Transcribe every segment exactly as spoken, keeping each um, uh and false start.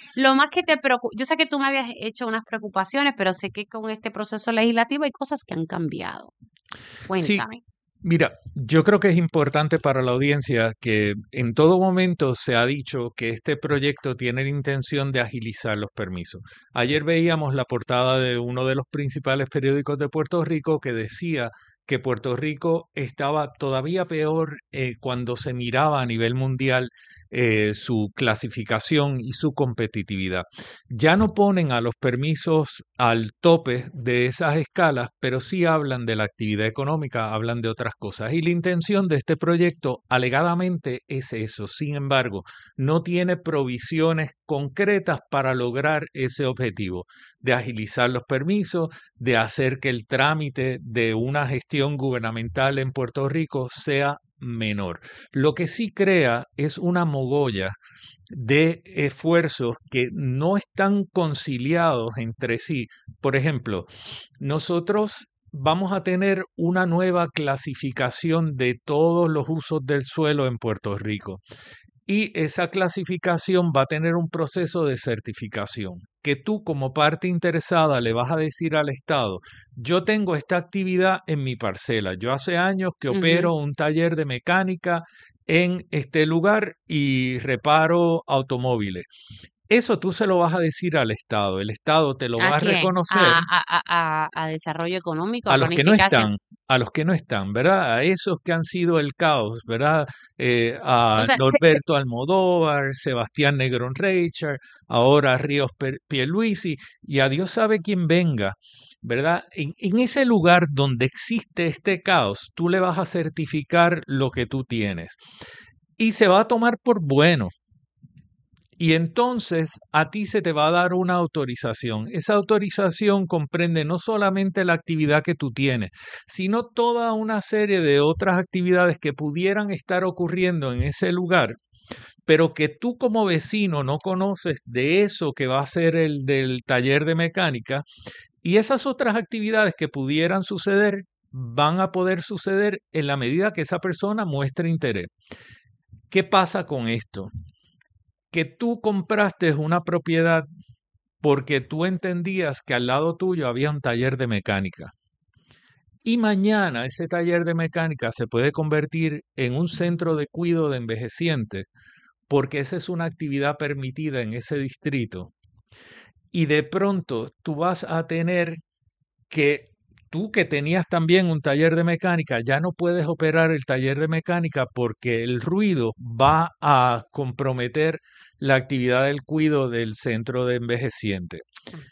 lo más que te preocupa, yo sé que tú me habías hecho unas preocupaciones, pero sé que con este proceso legislativo hay cosas que han cambiado. Sí, Cuéntame. mira, yo creo que es importante para la audiencia que en todo momento se ha dicho que este proyecto tiene la intención de agilizar los permisos. Ayer veíamos la portada de uno de los principales periódicos de Puerto Rico que decía que Puerto Rico estaba todavía peor eh, cuando se miraba a nivel mundial eh, su clasificación y su competitividad. Ya no ponen a los permisos al tope de esas escalas, pero sí hablan de la actividad económica, hablan de otras cosas. Y la intención de este proyecto alegadamente es eso. Sin embargo, no tiene provisiones concretas para lograr ese objetivo de agilizar los permisos, de hacer que el trámite de una gestión gubernamental en Puerto Rico sea menor. Lo que sí crea es una mogolla de esfuerzos que no están conciliados entre sí. Por ejemplo, nosotros vamos a tener una nueva clasificación de todos los usos del suelo en Puerto Rico. Y esa clasificación va a tener un proceso de certificación, que tú como parte interesada le vas a decir al Estado, yo tengo esta actividad en mi parcela, yo hace años que Ujú. opero un taller de mecánica en este lugar y reparo automóviles. Eso tú se lo vas a decir al Estado, el Estado te lo ¿A va a quién? reconocer A, a, a, a a desarrollo económico, a a los que no planificación. están, a los que no están, ¿verdad? A esos que han sido el caos, ¿verdad? Eh, O a sea, se, se- Norberto Almodóvar, Sebastián Negrón Reichard, ahora Ríos Pe- Pierluisi, y a Dios sabe quién venga, ¿verdad? En, en ese lugar donde existe este caos, tú le vas a certificar lo que tú tienes y se va a tomar por bueno. Y entonces a ti se te va a dar una autorización. Esa autorización comprende no solamente la actividad que tú tienes, sino toda una serie de otras actividades que pudieran estar ocurriendo en ese lugar, pero que tú como vecino no conoces de eso que va a ser el del taller de mecánica. Y esas otras actividades que pudieran suceder van a poder suceder en la medida que esa persona muestre interés. ¿Qué pasa con esto? Que tú compraste una propiedad porque tú entendías que al lado tuyo había un taller de mecánica. Y mañana ese taller de mecánica se puede convertir en un centro de cuidado de envejecientes, porque esa es una actividad permitida en ese distrito. Y de pronto tú vas a tener que, tú que tenías también un taller de mecánica, ya no puedes operar el taller de mecánica porque el ruido va a comprometer la actividad del cuidado del centro de envejecientes.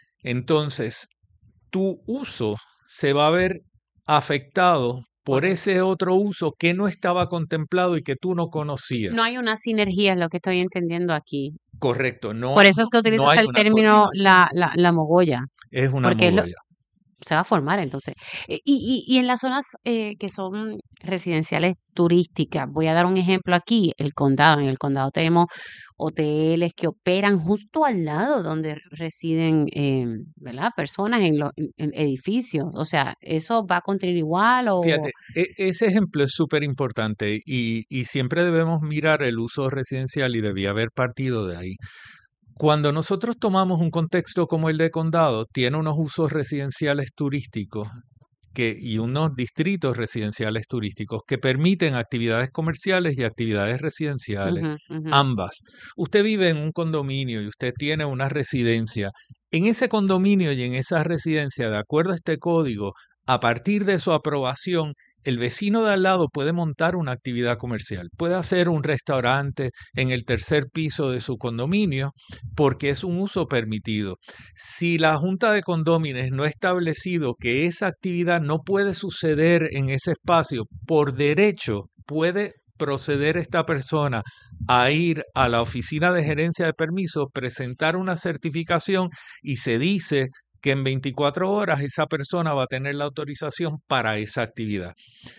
Entonces, tu uso se va a ver afectado por correcto. ese otro uso que no estaba contemplado y que tú no conocías. No hay una sinergia, es lo que estoy entendiendo aquí. Correcto, no, Por eso es no, que no utilizas hay el una término coordinación. la, la, la mogolla, Es una porque es lo, mogolla. se va a formar entonces. Eh, Y, y, y en las zonas eh, que son residenciales turísticas, voy a dar un ejemplo aquí, el condado. En el condado tenemos hoteles que operan justo al lado donde residen, eh, ¿verdad? Personas en los en- en edificios. O sea, ¿eso va a continuar igual o...? Fíjate, e- ese ejemplo es súper importante y, y siempre debemos mirar el uso residencial y debía haber partido de ahí. Cuando nosotros tomamos un contexto como el de condado, tiene unos usos residenciales turísticos que, y unos distritos residenciales turísticos que permiten actividades comerciales y actividades residenciales, Ujú, ujú. ambas. Usted vive en un condominio y usted tiene una residencia. En ese condominio y en esa residencia, de acuerdo a este código, a partir de su aprobación, el vecino de al lado puede montar una actividad comercial, puede hacer un restaurante en el tercer piso de su condominio porque es un uso permitido. Si la Junta de Condóminos no ha establecido que esa actividad no puede suceder en ese espacio, por derecho puede proceder esta persona a ir a la oficina de gerencia de permisos, presentar una certificación y se dice que en veinticuatro horas esa persona va a tener la autorización para esa actividad.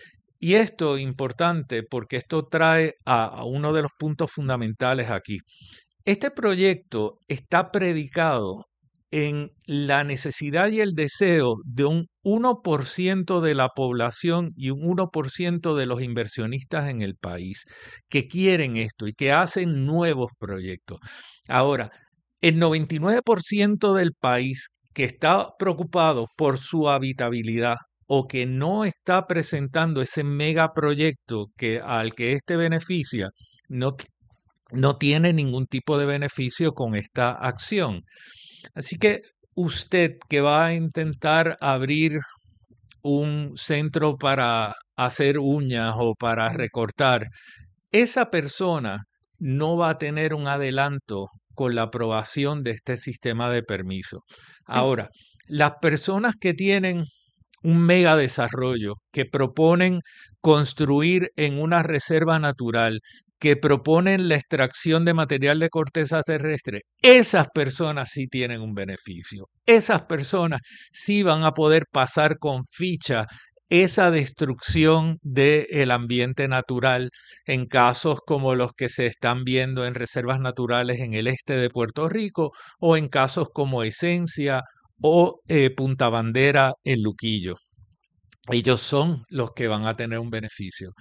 Y esto es importante porque esto trae a, a uno de los puntos fundamentales aquí. Este proyecto está predicado en la necesidad y el deseo de un uno por ciento de la población y un uno por ciento de los inversionistas en el país que quieren esto y que hacen nuevos proyectos. Ahora, el noventa y nueve por ciento del país que está preocupado por su habitabilidad o que no está presentando ese megaproyecto que, al que este beneficia, no, no tiene ningún tipo de beneficio con esta acción. Así que usted que va a intentar abrir un centro para hacer uñas o para recortar, esa persona no va a tener un adelanto con la aprobación de este sistema de permiso. Ahora, las personas que tienen un mega desarrollo, que proponen construir en una reserva natural, que proponen la extracción de material de corteza terrestre, esas personas sí tienen un beneficio. Esas personas sí van a poder pasar con ficha esa destrucción del ambiente natural en casos como los que se están viendo en reservas naturales en el este de Puerto Rico o en casos como Esencia o eh, Punta Bandera en Luquillo. Ellos son los que van a tener un beneficio.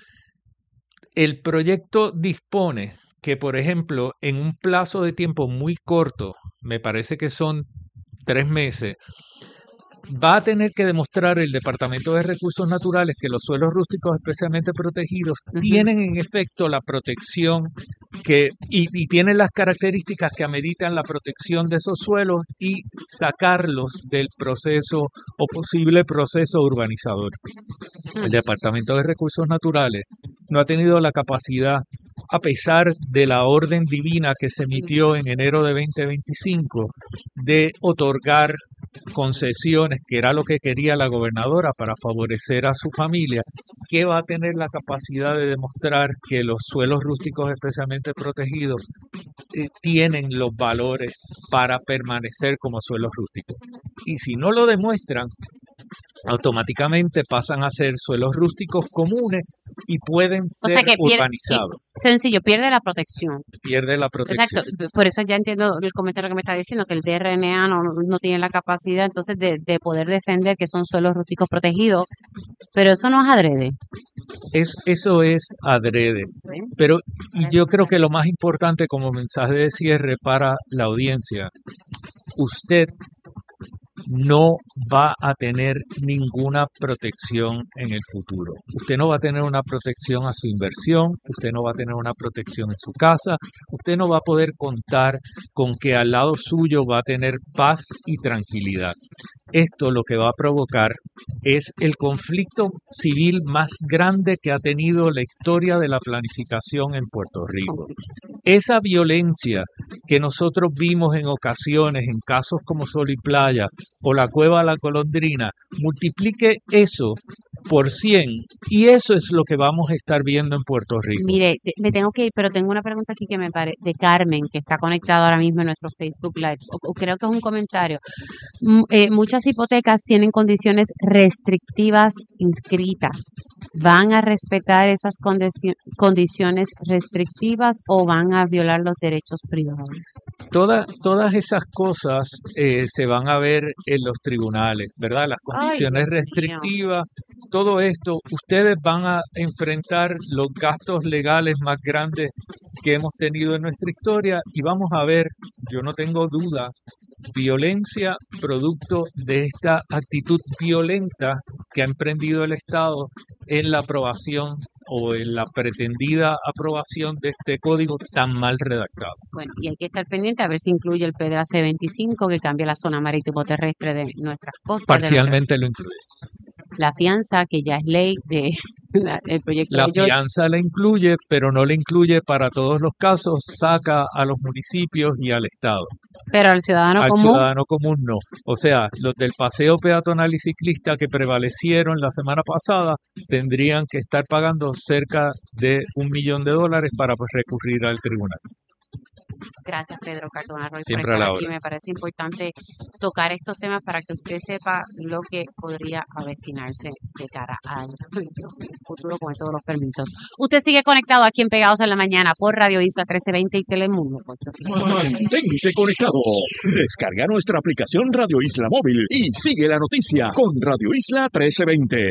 El proyecto dispone que, por ejemplo, en un plazo de tiempo muy corto, me parece que son tres meses, va a tener que demostrar el Departamento de Recursos Naturales que los suelos rústicos especialmente protegidos uh-huh. tienen en efecto la protección que, y, y tienen las características que ameritan la protección de esos suelos y sacarlos del proceso o posible proceso urbanizador. El Departamento de Recursos Naturales no ha tenido la capacidad, a pesar de la orden divina que se emitió en enero de veinte veinticinco, de otorgar concesiones, que era lo que quería la gobernadora para favorecer a su familia, que va a tener la capacidad de demostrar que los suelos rústicos especialmente protegidos eh, tienen los valores para permanecer como suelos rústicos. Y si no lo demuestran, automáticamente pasan a ser suelos rústicos comunes y pueden ser o sea que pierde, urbanizados. Sencillo, pierde la protección. Pierde la protección. Exacto, por eso ya entiendo el comentario que me está diciendo, que el D R N A no, no tiene la capacidad entonces de, de poder defender que son suelos rústicos protegidos, pero eso no es adrede. Es, eso es adrede, ¿sí? Pero y yo creo que lo más importante como mensaje de cierre para la audiencia, usted no va a tener ninguna protección en el futuro. Usted no va a tener una protección a su inversión, usted no va a tener una protección en su casa, usted no va a poder contar con que al lado suyo va a tener paz y tranquilidad. Esto lo que va a provocar es el conflicto civil más grande que ha tenido la historia de la planificación en Puerto Rico. Esa violencia que nosotros vimos en ocasiones en casos como Sol y Playa o la Cueva de la Golondrina, multiplique eso por cien y eso es lo que vamos a estar viendo en Puerto Rico. Mire, me tengo que ir, pero tengo una pregunta aquí que me parece de Carmen, que está conectada ahora mismo en nuestro Facebook Live, o, o creo que es un comentario. M- eh, muchas hipotecas tienen condiciones restrictivas inscritas. ¿Van a respetar esas condici- condiciones restrictivas o van a violar los derechos privados? Toda, todas esas cosas eh, se van a ver en los tribunales, ¿verdad? Las condiciones Ay, restrictivas, mío. Todo esto, ustedes van a enfrentar los gastos legales más grandes que hemos tenido en nuestra historia y vamos a ver, yo no tengo duda, violencia producto de esta actitud violenta que ha emprendido el Estado en la aprobación o en la pretendida aprobación de este código tan mal redactado. Bueno, y hay que estar pendiente a ver si incluye el P D A C veinticinco que cambia la zona marítimo terrestre de nuestras costas. Parcialmente nuestras... lo incluye. La fianza, que ya es ley de la, el proyecto La de George. fianza la incluye, pero no la incluye para todos los casos, saca a los municipios y al Estado. Pero al ciudadano al común. Al ciudadano común no. O sea, los del paseo peatonal y ciclista que prevalecieron la semana pasada tendrían que estar pagando cerca de un millón de dólares para pues, recurrir al tribunal. Gracias, Pedro Cardona Roy, Siempre por a la estar aquí. hora. Me parece importante tocar estos temas para que usted sepa lo que podría avecinarse de cara al futuro con todos los permisos. Usted sigue conectado aquí en Pegados en la Mañana por Radio Isla trece veinte y Telemundo. Manténgase conectado. Descarga nuestra aplicación Radio Isla Móvil y sigue la noticia con Radio Isla trece veinte.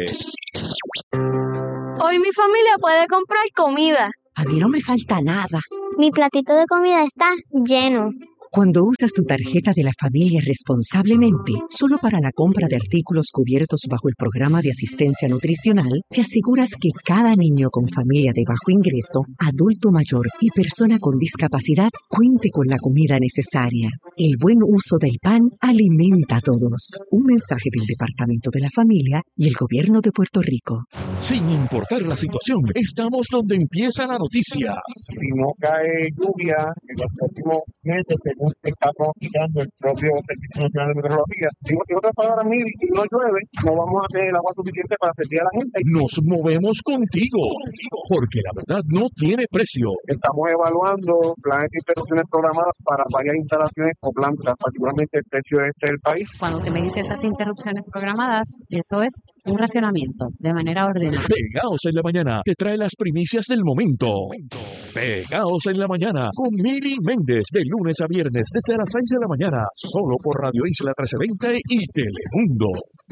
Hoy mi familia puede comprar comida. A mí no me falta nada. Mi platito de comida está lleno. Cuando usas tu tarjeta de la familia responsablemente, solo para la compra de artículos cubiertos bajo el programa de asistencia nutricional, te aseguras que cada niño con familia de bajo ingreso, adulto mayor y persona con discapacidad cuente con la comida necesaria. El buen uso del pan alimenta a todos. Un mensaje del Departamento de la Familia y el Gobierno de Puerto Rico. Sin importar la situación, estamos donde empieza la noticia. Si no cae lluvia en los próximos meses, según está pronosticando el propio Servicio Nacional de Meteorología, digo, en otras palabras, mil, si no llueve, no vamos a tener el agua suficiente para servir a la gente. Nos movemos contigo, porque la verdad no tiene precio. Estamos evaluando planes de interrupciones programadas para varias instalaciones o plantas, particularmente el tercio este del país. Cuando usted me dice esas interrupciones programadas, eso es un racionamiento de manera ordenada. Pegaos en la mañana te trae las primicias del momento. Pegaos en la mañana con Mili Méndez de lunes a viernes desde las seis de la mañana, solo por Radio Isla trece veinte y Telemundo.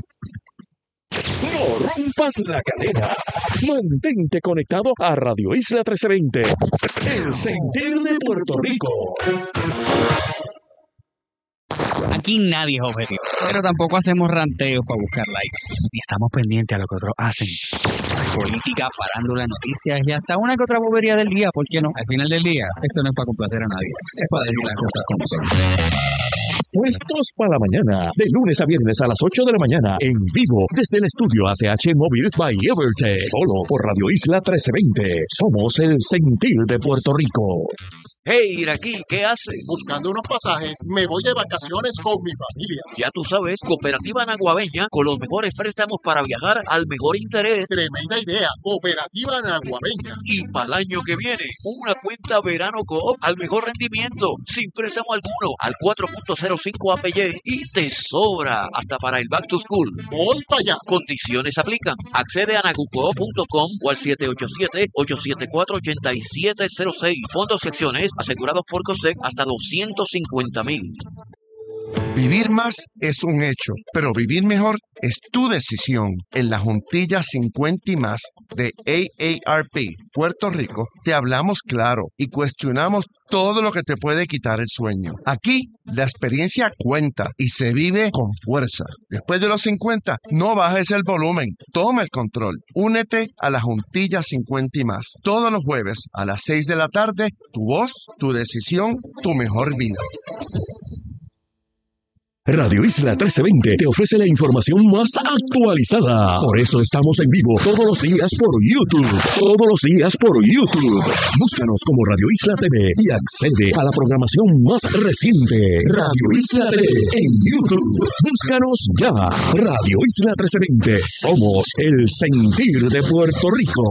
No rompas la cadena. Mantente conectado a Radio Isla trece veinte, el sentir de Puerto Rico. Aquí nadie es objetivo, pero tampoco hacemos ranteos para buscar likes. Ni estamos pendientes a lo que otros hacen. Política, farándula, noticias y hasta una que otra bobería del día, ¿por qué no? Al final del día, esto no es para complacer a nadie, es para decir las cosas como son. Puestos para la mañana, de lunes a viernes a las ocho de la mañana, en vivo, desde el estudio A T H Móvil by Evertech, solo por Radio Isla trece veinte. Somos el sentir de Puerto Rico. Hey, Iraquí, ¿qué haces? Buscando unos pasajes, me voy de vacaciones con mi familia. Ya tú sabes, Cooperativa Naguabeña, con los mejores préstamos para viajar al mejor interés. Tremenda idea, Cooperativa Naguabeña. Y para el año que viene, una cuenta Verano Coop al mejor rendimiento, sin préstamo alguno, al cuatro punto cero cinco A P Y y te sobra hasta para el Back to School. Voy para allá. Condiciones aplican. Accede a nagucoop punto com o al siete ocho siete, ocho siete cuatro, ocho siete cero seis. Fondos y acciones asegurados por COSEC hasta doscientos cincuenta mil. Vivir más es un hecho, pero vivir mejor es tu decisión. En la Juntilla cincuenta y más de A A R P Puerto Rico te hablamos claro y cuestionamos todo lo que te puede quitar el sueño. Aquí la experiencia cuenta y se vive con fuerza. Después de los cincuenta, no bajes el volumen, toma el control. Únete a la Juntilla cincuenta y más. Todos los jueves a las seis de la tarde, tu voz, tu decisión, tu mejor vida. Radio Isla trece veinte te ofrece la información más actualizada. Por eso estamos en vivo todos los días por YouTube. Todos los días por YouTube. Búscanos como Radio Isla T V y accede a la programación más reciente. Radio Isla T V en YouTube. Búscanos ya. Radio Isla trece veinte. Somos el sentir de Puerto Rico.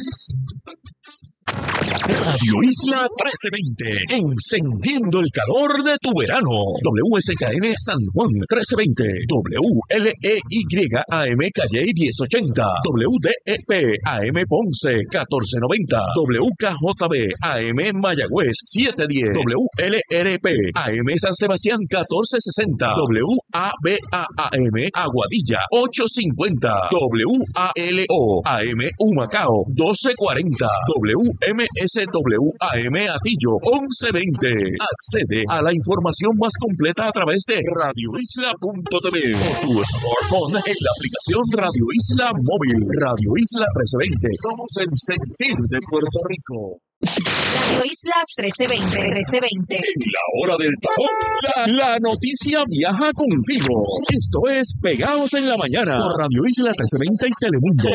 Radio Isla trece veinte, encendiendo el calor de tu verano. W S K N San Juan trece veinte, W L E Y A M Calle diez ochenta, W D E P A M Ponce catorce noventa, W K J B A M Mayagüez setecientos diez, W L R P A M San Sebastián catorce sesenta, W A B A A M Aguadilla ochocientos cincuenta, W A L O A M Humacao doce cuarenta, W M S W A M Atillo once veinte. Accede a la información más completa a través de radio isla punto t v o tu smartphone en la aplicación Radio Isla Móvil. Radio Isla trece veinte. Somos el sentir de Puerto Rico. Radio Isla trece veinte, trece veinte. En la hora del tapón, la, la noticia viaja contigo. Esto es Pegados en la Mañana por Radio Isla trece veinte y Telemundo.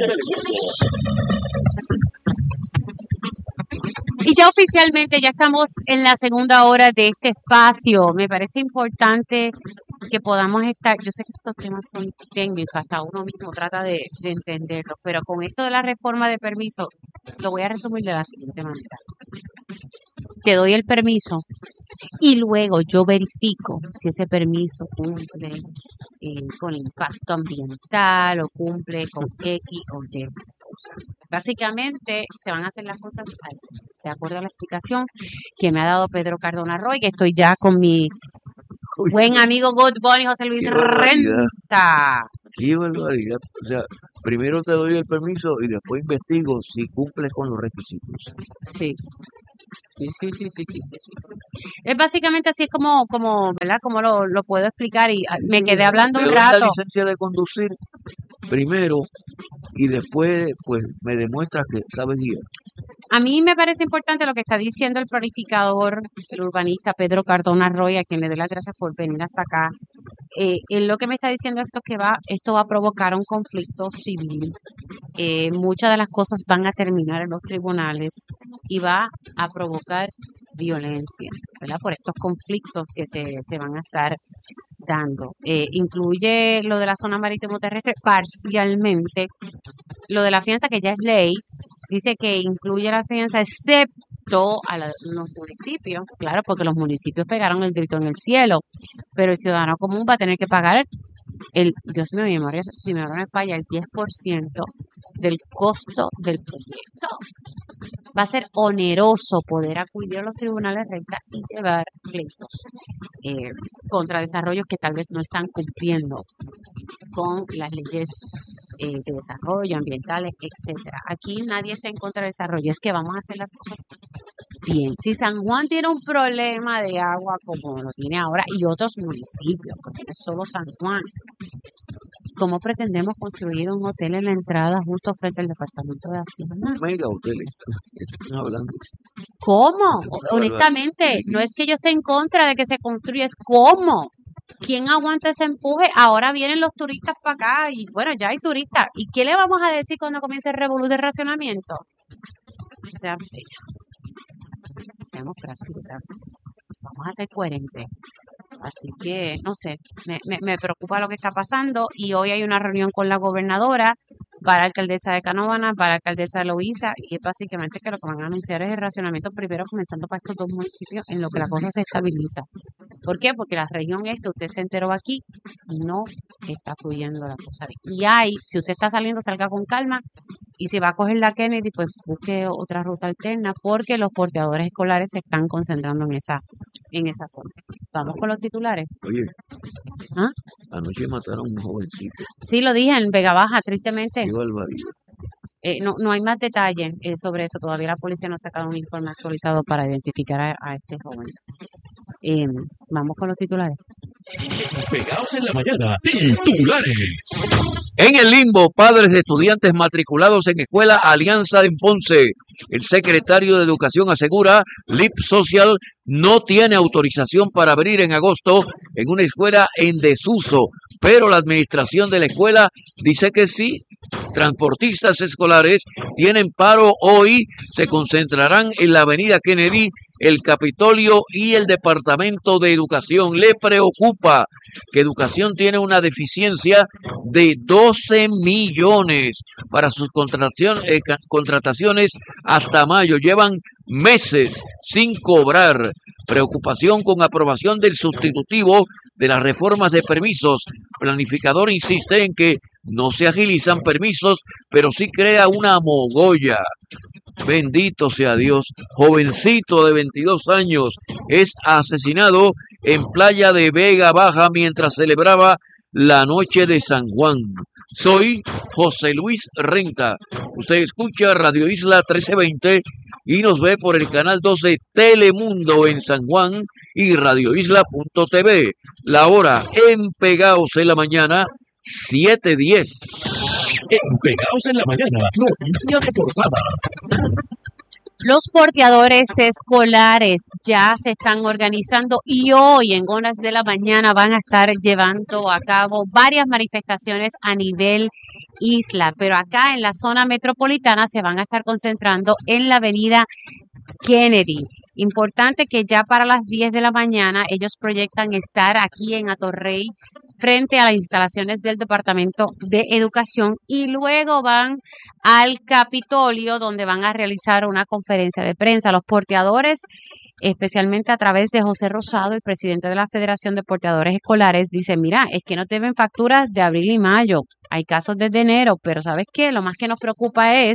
Y ya oficialmente ya estamos en la segunda hora de este espacio. Me parece importante que podamos estar, yo sé que estos temas son técnicos, hasta uno mismo trata de, de entenderlos, pero con esto de la reforma de permiso, lo voy a resumir de la siguiente manera. Te doy el permiso y luego yo verifico si ese permiso cumple eh, con impacto ambiental o cumple con X o Y. Básicamente se van a hacer las cosas de acuerdo a la explicación que me ha dado Pedro Cardona Roy, que estoy ya con mi buen amigo Good Bunny José Luis Qué Renta. Qué barbaridad. O sea, primero te doy el permiso y después investigo si cumples con los requisitos. Sí. Sí, sí, sí, sí, sí, sí, sí. Es básicamente así es como, como, ¿verdad? Como lo, lo puedo explicar y ah, me quedé hablando Te un doy la rato. licencia de conducir primero y después pues me demuestras que sabes guiar. A mí me parece importante lo que está diciendo el planificador, el urbanista Pedro Cardona Roy, a quien le doy las gracias por venir hasta acá. Eh, él lo que me está diciendo esto es que va, esto va a provocar un conflicto civil. Eh, muchas de las cosas van a terminar en los tribunales y va a provocar violencia, ¿verdad? Por estos conflictos que se, se van a estar dando. Eh, incluye lo de la zona marítimo terrestre parcialmente, lo de la fianza que ya es ley, dice que incluye la fianza excepto a la- los municipios, claro, porque los municipios pegaron el grito en el cielo, pero el ciudadano común va a tener que pagar el, Dios mío, mi memoria, si mi memoria no me falla, el diez por ciento del costo del proyecto. Va a ser oneroso poder acudir a los tribunales recta y llevar pleitos eh, contra desarrollos que tal vez no están cumpliendo con las leyes eh, de desarrollo, ambientales, etcétera. Aquí nadie está en contra del desarrollo, es que vamos a hacer las cosas bien. Si San Juan tiene un problema de agua como lo tiene ahora y otros municipios, porque no es solo San Juan, ¿cómo pretendemos construir un hotel en la entrada justo frente al Departamento de Hacienda? Mega hoteles. Están hablando. ¿Cómo? Una Honestamente, barbaridad. no es que yo esté en contra de que se construya, es cómo. ¿Quién aguanta ese empuje? Ahora vienen los turistas para acá y bueno, ya hay turistas. ¿Y qué le vamos a decir cuando comience el revolú de racionamiento? O sea, seamos prácticos, o sea, vamos a ser coherentes. Así que, no sé, me, me, me preocupa lo que está pasando y hoy hay una reunión con la gobernadora para la alcaldesa de Canóvanas, para la alcaldesa de Loíza y es básicamente que lo que van a anunciar es el racionamiento primero comenzando para estos dos municipios en lo que la cosa se estabiliza. ¿Por qué? Porque la región esta, usted se enteró aquí, no está fluyendo la cosa bien. Y hay, si usted está saliendo, salga con calma y si va a coger la Kennedy, pues busque otra ruta alterna porque los porteadores escolares se están concentrando en esa, en esa zona. Vamos con los titulares. Oye, ¿Ah? anoche mataron a un jovencito. Sí, lo dije en Vega Baja, tristemente. Qué barbaridad. Eh, no, no hay más detalles eh, sobre eso. Todavía la policía no ha sacado un informe actualizado para identificar a, a este joven. Eh, vamos con los titulares. Pegados en la mañana, titulares. En el limbo, padres de estudiantes matriculados en Escuela Alianza en Ponce. El secretario de Educación asegura, L I P Social no tiene autorización para abrir en agosto en una escuela en desuso, pero la administración de la escuela dice que sí. Transportistas escolares tienen paro hoy, se concentrarán en la avenida Kennedy, el Capitolio y el Departamento de Educación. Le preocupa que Educación tiene una deficiencia de doce millones para sus contratación- eh, ca- contrataciones hasta mayo. Llevan meses sin cobrar. Preocupación con aprobación del sustitutivo de las reformas de permisos. Planificador insiste en que no se agilizan permisos, pero sí crea una mogolla. Bendito sea Dios. Jovencito de veintidós años es asesinado en playa de Vega Baja mientras celebraba la noche de San Juan. Soy José Luis Renta. Usted escucha Radio Isla trece veinte y nos ve por el canal doce Telemundo en San Juan y radioisla punto t v. La hora en Pegaos en la mañana, siete diez. En Pegados en la mañana, noticia de portada. Los porteadores escolares ya se están organizando y hoy en horas de la mañana van a estar llevando a cabo varias manifestaciones a nivel isla, pero acá en la zona metropolitana se van a estar concentrando en la avenida Kennedy. Importante que ya para las diez de la mañana ellos proyectan estar aquí en Atorrey frente a las instalaciones del Departamento de Educación y luego van al Capitolio donde van a realizar una conferencia de prensa. Los porteadores, especialmente a través de José Rosado, el presidente de la Federación de Porteadores Escolares, dicen, mira, es que no deben facturas de abril y mayo, hay casos desde enero, pero ¿sabes qué? Lo más que nos preocupa es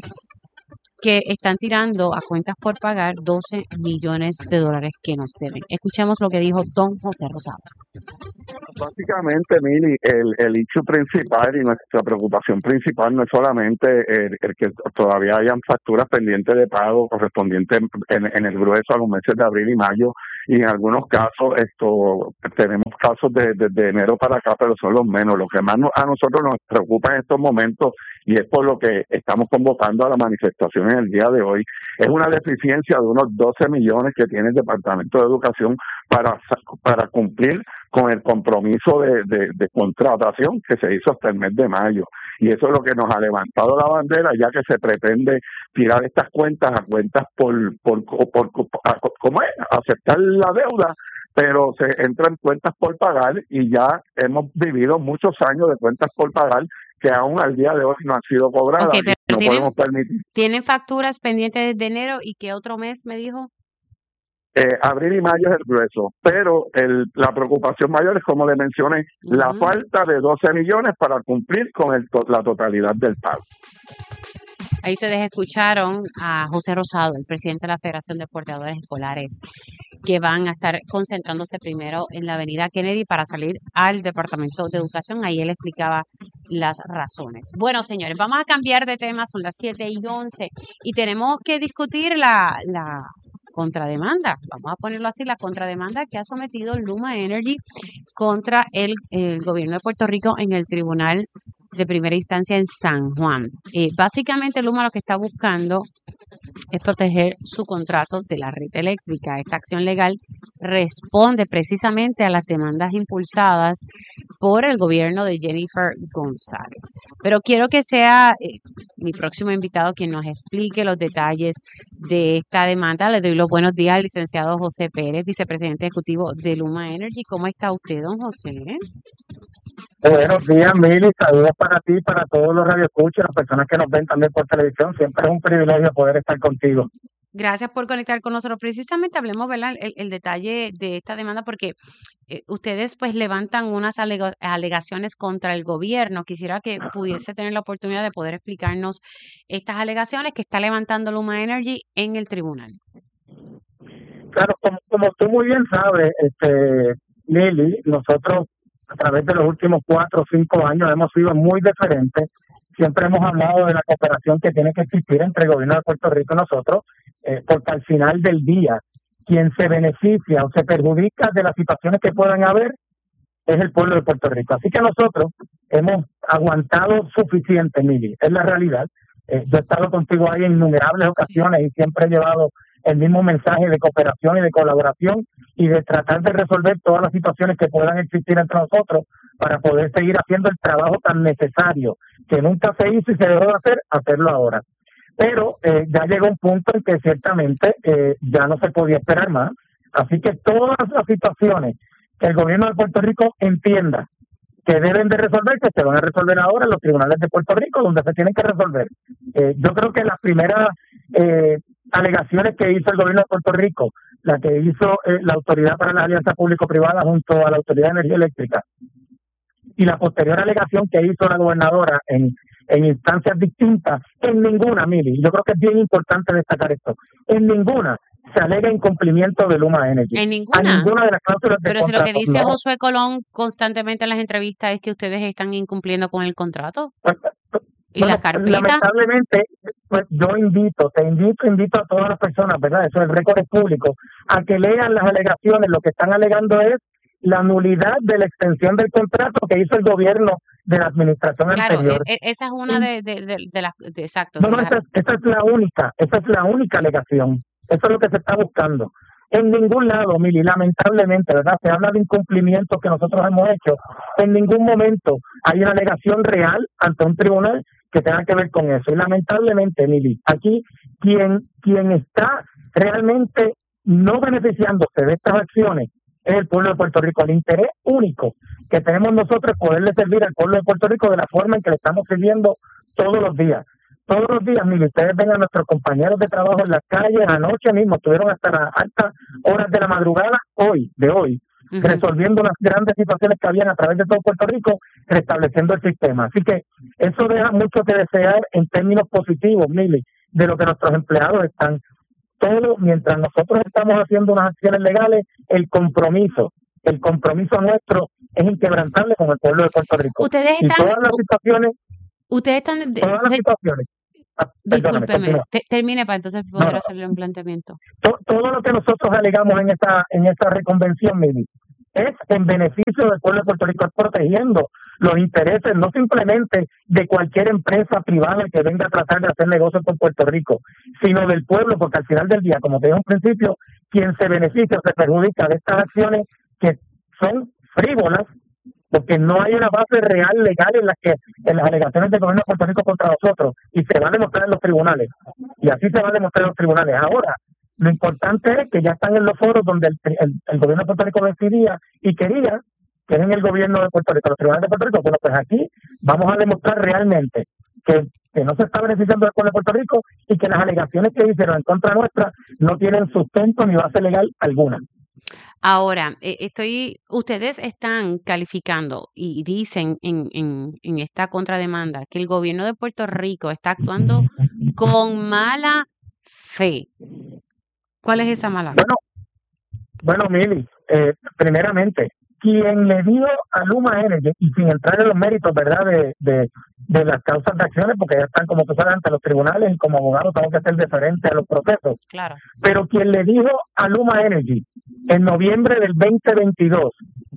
que están tirando a cuentas por pagar doce millones de dólares que nos deben. Escuchemos lo que dijo don José Rosado. Básicamente, Mili, el, el hecho principal y nuestra preocupación principal no es solamente el, el que todavía hayan facturas pendientes de pago correspondientes en, en el grueso a los meses de abril y mayo, y en algunos casos esto tenemos casos de, de, de enero para acá, pero son los menos. Lo que más no, a nosotros nos preocupa en estos momentos, y es por lo que estamos convocando a la manifestación en el día de hoy, es una deficiencia de unos doce millones que tiene el Departamento de Educación para, para cumplir con el compromiso de, de, de contratación que se hizo hasta el mes de mayo. Y eso es lo que nos ha levantado la bandera, ya que se pretende tirar estas cuentas a cuentas por, por, por, por a, ¿cómo es? Aceptar la deuda, pero se entra en cuentas por pagar, y ya hemos vivido muchos años de cuentas por pagar que aún al día de hoy no han sido cobradas. Okay, pero no tienen, podemos permitir. ¿Tienen facturas pendientes desde enero y qué otro mes me dijo? Eh, abril y mayo es el grueso, pero el, la preocupación mayor es, como le mencioné, uh-huh. la falta de doce millones para cumplir con el, la totalidad del pago. Ahí ustedes escucharon a José Rosado, el presidente de la Federación de Porteadores Escolares, que van a estar concentrándose primero en la avenida Kennedy para salir al Departamento de Educación. Ahí él explicaba las razones. Bueno, señores, vamos a cambiar de tema, son las siete y once, y tenemos que discutir la, la contrademanda, vamos a ponerlo así, la contrademanda que ha sometido Luma Energy contra el, el gobierno de Puerto Rico en el Tribunal de Primera Instancia en San Juan. Eh, básicamente Luma lo que está buscando es proteger su contrato de la red eléctrica. Esta acción legal responde precisamente a las demandas impulsadas por el gobierno de Jennifer González. Pero quiero que sea eh, mi próximo invitado quien nos explique los detalles de esta demanda. Le doy los buenos días al licenciado José Pérez, vicepresidente ejecutivo de Luma Energy. ¿Cómo está usted, don José? Buenos días, Mili. Saludos para ti, para todos los radioescuchas, las personas que nos ven también por televisión. Siempre es un privilegio poder estar contigo. Gracias por conectar con nosotros. Precisamente hablemos, ¿verdad?, el, el detalle de esta demanda, porque eh, ustedes pues levantan unas alega- alegaciones contra el gobierno. Quisiera que pudiese tener la oportunidad de poder explicarnos estas alegaciones que está levantando Luma Energy en el tribunal. Claro, como, como tú muy bien sabes, este, Mili, nosotros a través de los últimos cuatro o cinco años hemos sido muy diferentes. Siempre hemos hablado de la cooperación que tiene que existir entre el gobierno de Puerto Rico y nosotros, eh, porque al final del día, quien se beneficia o se perjudica de las situaciones que puedan haber es el pueblo de Puerto Rico. Así que nosotros hemos aguantado suficiente, Mili, es la realidad. Eh, yo he estado contigo ahí en innumerables ocasiones y siempre he llevado el mismo mensaje de cooperación y de colaboración y de tratar de resolver todas las situaciones que puedan existir entre nosotros para poder seguir haciendo el trabajo tan necesario que nunca se hizo y se dejó de hacer, hacerlo ahora. Pero eh, ya llegó un punto en que ciertamente eh, ya no se podía esperar más. Así que todas las situaciones que el gobierno de Puerto Rico entienda que deben de resolverse, se van a resolver ahora en los tribunales de Puerto Rico, donde se tienen que resolver. Eh, yo creo que las primeras eh, alegaciones que hizo el gobierno de Puerto Rico, la que hizo eh, la Autoridad para la Alianza Público-Privada junto a la Autoridad de Energía Eléctrica, y la posterior alegación que hizo la gobernadora en, en instancias distintas, en ninguna, Mili, yo creo que es bien importante destacar esto, en ninguna se alega incumplimiento de Luma Energy. En ninguna. A ninguna de las cláusulas de Pero si lo contrato, que dice no. Josué Colón constantemente en las entrevistas es que ustedes están incumpliendo con el contrato. ¿Y Bueno, las carpetas? lamentablemente, pues yo invito, te invito, invito a todas las personas, ¿verdad? Eso el récord es público, a que lean las alegaciones. Lo que están alegando es la nulidad de la extensión del contrato que hizo el gobierno de la administración Claro, anterior. e- e- esa es una de, de, de, de las... de- exacto. No, de no, las- esa, es- esa es la única, esa es la única alegación. Eso es lo que se está buscando. En ningún lado, Mili, lamentablemente, ¿verdad? Se habla de incumplimientos que nosotros hemos hecho. En ningún momento hay una alegación real ante un tribunal que tenga que ver con eso. Y lamentablemente, Mili, aquí quien, quien está realmente no beneficiándose de estas acciones es el pueblo de Puerto Rico. El interés único que tenemos nosotros es poderle servir al pueblo de Puerto Rico de la forma en que le estamos sirviendo todos los días. Todos los días, mire, ustedes ven a nuestros compañeros de trabajo en las calles, anoche mismo, estuvieron hasta las altas horas de la madrugada, hoy, de hoy, uh-huh. resolviendo las grandes situaciones que habían a través de todo Puerto Rico, restableciendo el sistema. Así que eso deja mucho que desear en términos positivos, Mili, de lo que nuestros empleados están. Todo, mientras nosotros estamos haciendo unas acciones legales, el compromiso, el compromiso nuestro es inquebrantable con el pueblo de Puerto Rico. Ustedes Y están, todas las situaciones, ustedes están, de- todas las se- situaciones, ah, perdóname, discúlpeme, continúa. te- termine para entonces No, poder no, hacerle un planteamiento. to- todo lo que nosotros alegamos en esta en esta reconvención, Mili, es en beneficio del pueblo de Puerto Rico, es protegiendo los intereses no simplemente de cualquier empresa privada que venga a tratar de hacer negocios con Puerto Rico, sino del pueblo, porque al final del día, como te dije en principio, quien se beneficia o se perjudica de estas acciones que son frívolas, porque no hay una base real legal en las que en las alegaciones del gobierno de Puerto Rico contra nosotros, y se va a demostrar en los tribunales, y así se va a demostrar en los tribunales. Ahora, lo importante es que ya están en los foros donde el, el, el gobierno de Puerto Rico decidía y quería, que es en el gobierno de Puerto Rico, los tribunales de Puerto Rico. Bueno, pues aquí vamos a demostrar realmente que, que no se está beneficiando del pueblo de Puerto Rico y que las alegaciones que hicieron en contra nuestra no tienen sustento ni base legal alguna. Ahora, eh, estoy, ustedes están calificando y dicen en, en, en esta contrademanda que el gobierno de Puerto Rico está actuando con mala fe. ¿Cuál es esa mala fe? Bueno, bueno, Mili, eh, primeramente, quien le dio a Luma Energy, y sin entrar en los méritos, ¿verdad?, de, de, de las causas de acciones, porque ya están, como tú sabes, ante los tribunales, y como abogado tengo que ser deferente a los procesos, Claro. pero quien le dijo a Luma Energy en noviembre del veinte veintidós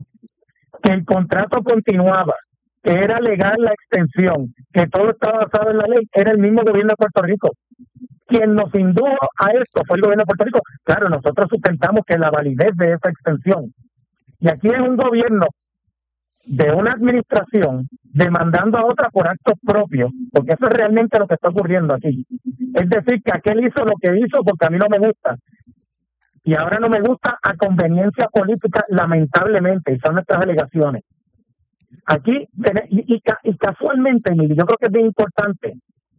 que el contrato continuaba, que era legal la extensión, que todo estaba basado en la ley, era el mismo gobierno de Puerto Rico. Quien nos indujo a esto fue el gobierno de Puerto Rico. Claro, nosotros sustentamos que la validez de esa extensión. Y aquí es un gobierno de una administración demandando a otra por actos propios, porque eso es realmente lo que está ocurriendo aquí. Es decir, que aquel hizo lo que hizo porque a mí no me gusta. Y ahora no me gusta a conveniencia política, lamentablemente, y son nuestras alegaciones. Aquí, y, y, y casualmente, Emilio, yo creo que es bien importante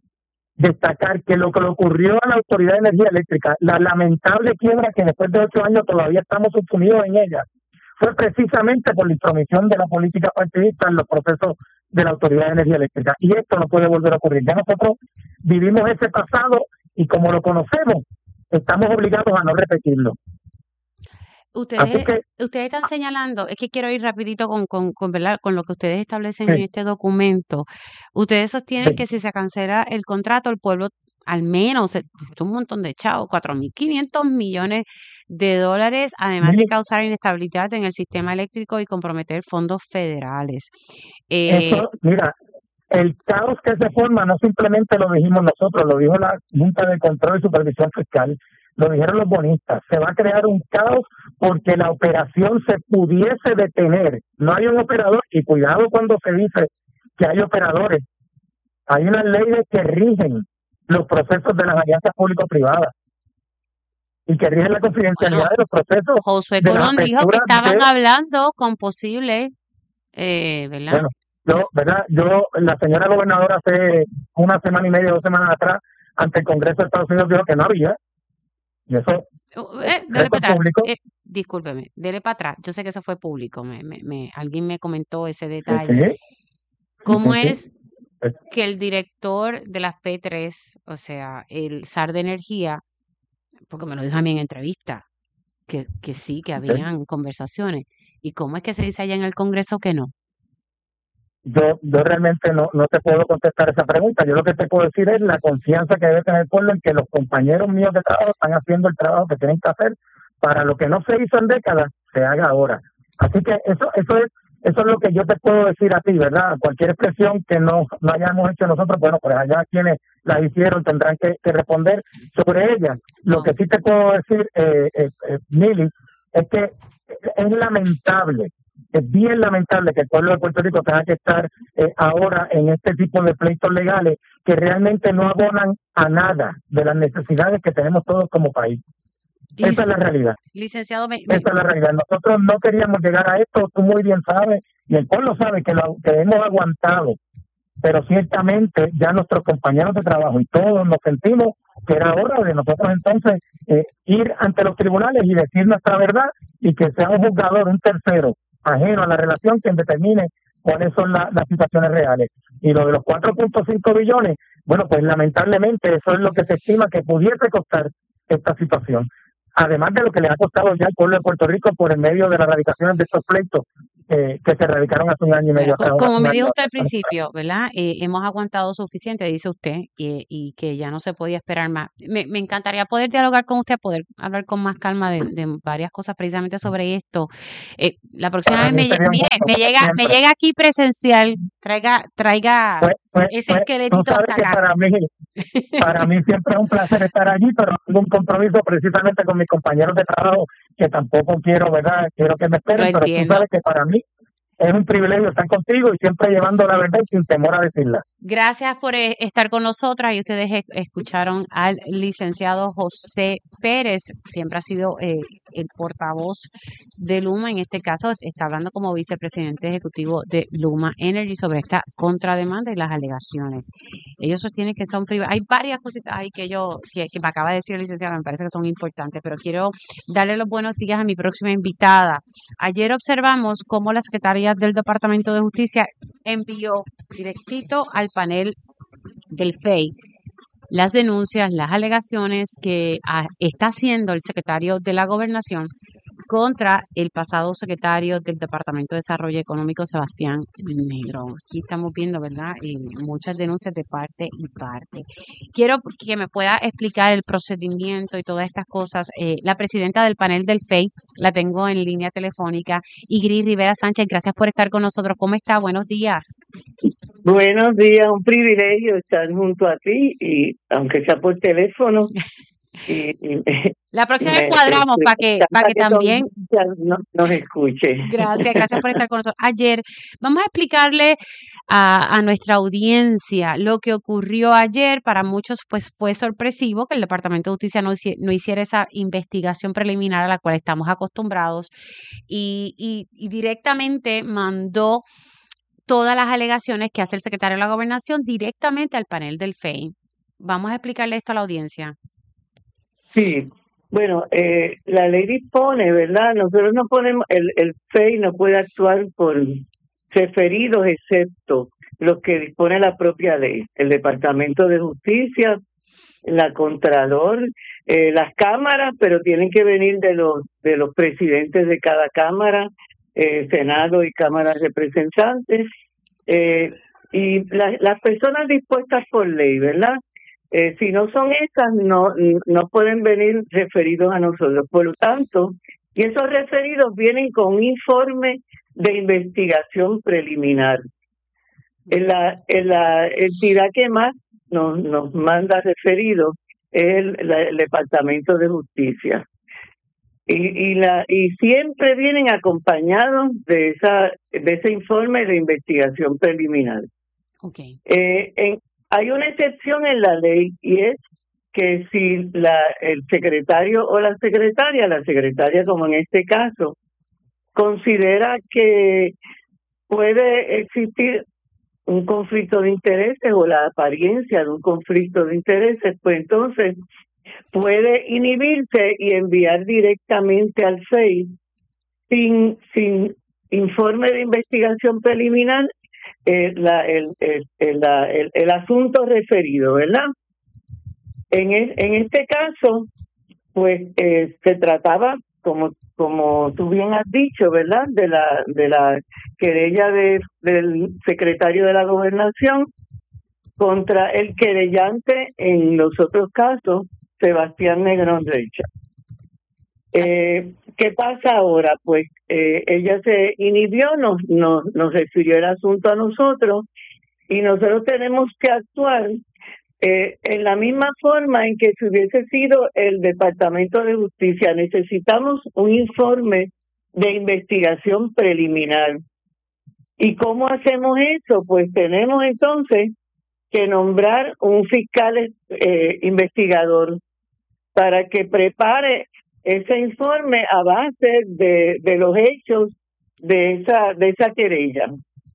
destacar que lo que le ocurrió a la Autoridad de Energía Eléctrica, la lamentable quiebra que después de ocho años todavía estamos subsumidos en ella, fue precisamente por la intromisión de la política partidista en los procesos de la Autoridad de Energía Eléctrica. Y esto no puede volver a ocurrir. Ya nosotros vivimos ese pasado y como lo conocemos, estamos obligados a no repetirlo. Ustedes, que, ustedes están señalando, es que quiero ir rapidito con, con, con, ¿verdad? con lo que ustedes establecen sí. en este documento. Ustedes sostienen sí. que si se cancela el contrato, el pueblo al menos, un montón de chavos, cuatro mil quinientos millones de dólares, además sí. de causar inestabilidad en el sistema eléctrico y comprometer fondos federales. Eh, Eso, mira, el caos que se forma no simplemente lo dijimos nosotros, lo dijo la Junta de Control y Supervisión Fiscal, lo dijeron los bonistas, se va a crear un caos porque la operación se pudiese detener. No hay un operador, y cuidado cuando se dice que hay operadores, hay unas leyes que rigen los procesos de las alianzas público-privadas y que rigen la confidencialidad bueno, de los procesos. Josué Colón dijo que estaban de... hablando con posibles, eh, ¿verdad? Bueno, yo, ¿verdad? Yo, la señora gobernadora hace una semana y media, dos semanas atrás, ante el Congreso de Estados Unidos dijo que no había. Y eso eh, dele para atrás. Eh, discúlpeme, dele para atrás. Yo sé que eso fue público. Me, me, me, alguien me comentó ese detalle. ¿Sí? ¿Cómo ¿Sí? es que el director de las P tres, o sea, el S A R de Energía, porque me lo dijo a mí en entrevista, que, que sí, que habían ¿Sí? conversaciones? ¿Y cómo es que se dice allá en el Congreso que no? Yo, yo realmente no, no te puedo contestar esa pregunta. Yo lo que te puedo decir es la confianza que debe tener el pueblo en que los compañeros míos de trabajo están haciendo el trabajo que tienen que hacer para lo que no se hizo en décadas, se haga ahora. Así que eso eso es eso es lo que yo te puedo decir a ti, ¿verdad? Cualquier expresión que no, no hayamos hecho nosotros, bueno, pues allá quienes la hicieron tendrán que, que responder sobre ella. Lo que sí te puedo decir, eh, eh, eh, Mili, es que es lamentable. Es bien lamentable que el pueblo de Puerto Rico tenga que estar eh, ahora en este tipo de pleitos legales que realmente no abonan a nada de las necesidades que tenemos todos como país. Lic- Esa es la realidad. Licenciado, me, me... Esa es la realidad. Nosotros no queríamos llegar a esto, tú muy bien sabes, y el pueblo sabe que lo que hemos aguantado, pero ciertamente ya nuestros compañeros de trabajo y todos nos sentimos que era hora de nosotros entonces eh, ir ante los tribunales y decir nuestra verdad y que sea un juzgador, un tercero, ajeno a la relación, quien determine cuáles son la, las situaciones reales. Y lo de los cuatro punto cinco billones, bueno, pues lamentablemente eso es lo que se estima que pudiese costar esta situación. Además de lo que le ha costado ya al pueblo de Puerto Rico por el medio de las radicaciones de estos pleitos que, que se radicaron hace un año y medio Bueno, atrás. co- como un me año dijo usted al atrás. principio, ¿verdad? Eh, hemos aguantado suficiente, dice usted, y, y que ya no se podía esperar más. Me, me encantaría poder dialogar con usted, poder hablar con más calma de, de varias cosas precisamente sobre esto. Eh, la próxima Para vez mí me, lle- sería un mire, gusto, me como llega, me siempre. llega aquí presencial, traiga, traiga Pues, pues, ese pues, tú esqueletito sabes hasta que acá. para mí, para mí siempre es un placer estar allí, pero tengo un compromiso precisamente con mis compañeros de trabajo que tampoco quiero, ¿verdad? Quiero que me Lo esperen, pero tú entiendo. sabes que para mí es un privilegio estar contigo y siempre llevando la verdad y sin temor a decirla. Gracias por eh, estar con nosotras y ustedes e- escucharon al licenciado José Pérez, siempre ha sido eh, el portavoz de Luma, en este caso está hablando como vicepresidente ejecutivo de Luma Energy sobre esta contrademanda y las alegaciones. Ellos sostienen que son privados. Hay varias cositas ahí que yo, que, que me acaba de decir el licenciado, me parece que son importantes, pero quiero darle los buenos días a mi próxima invitada. Ayer observamos cómo la secretaria del Departamento de Justicia envió directito al panel del F E I las denuncias, las alegaciones que ah, está haciendo el secretario de la Gobernación contra el pasado secretario del Departamento de Desarrollo Económico, Sebastián Negrón. Aquí estamos viendo, ¿verdad? Eh, muchas denuncias de parte y parte. Quiero que me pueda explicar el procedimiento y todas estas cosas. Eh, la presidenta del panel del F E I, la tengo en línea telefónica, Igris Rivera Sánchez, gracias por estar con nosotros. ¿Cómo está? Buenos días. Buenos días, un privilegio estar junto a ti y aunque sea por teléfono. Y, y La próxima vez me, cuadramos me para que, para encanta que que todo el también mundo nos, nos escuche. Gracias, gracias por estar con nosotros. Ayer, vamos a explicarle a, a nuestra audiencia lo que ocurrió ayer. Para muchos, pues fue sorpresivo que el Departamento de Justicia no, hici- no hiciera esa investigación preliminar a la cual estamos acostumbrados y, y, y directamente mandó todas las alegaciones que hace el secretario de la Gobernación directamente al panel del F E I. Vamos a explicarle esto a la audiencia. Sí, bueno, eh, la ley dispone, ¿verdad? Nosotros no ponemos, el, el F E I no puede actuar por referidos excepto los que dispone la propia ley, el Departamento de Justicia, la Contralor, eh, las cámaras, pero tienen que venir de los de los presidentes de cada cámara, eh, Senado y Cámara de Representantes, eh, y la, las personas dispuestas por ley, ¿verdad? Eh, si no son esas, no no pueden venir referidos a nosotros. Por lo tanto, y esos referidos vienen con un informe de investigación preliminar. En la, en la entidad que más nos, nos manda referidos es el, la, el Departamento de Justicia. Y, y, la, y siempre vienen acompañados de, esa, de ese informe de investigación preliminar. Okay. Eh, en, hay una excepción en la ley y es que si la, el secretario o la secretaria, la secretaria como en este caso, considera que puede existir un conflicto de intereses o la apariencia de un conflicto de intereses, pues entonces puede inhibirse y enviar directamente al F E I sin, sin informe de investigación preliminar eh, la, el, el, el, la, el, el asunto referido, ¿verdad? En, el, en este caso, pues eh, se trataba, como como tú bien has dicho, ¿verdad?, de la de la querella de, del secretario de la Gobernación contra el querellante en los otros casos, Sebastián Negrón Reichard. Eh, ¿Qué pasa ahora? Pues eh, ella se inhibió, nos, nos, nos refirió el asunto a nosotros y nosotros tenemos que actuar Eh, en la misma forma en que si hubiese sido el Departamento de Justicia. Necesitamos un informe de investigación preliminar. ¿Y cómo hacemos eso? Pues tenemos entonces que nombrar un fiscal eh, investigador para que prepare ese informe a base de, de los hechos de esa, de esa querella.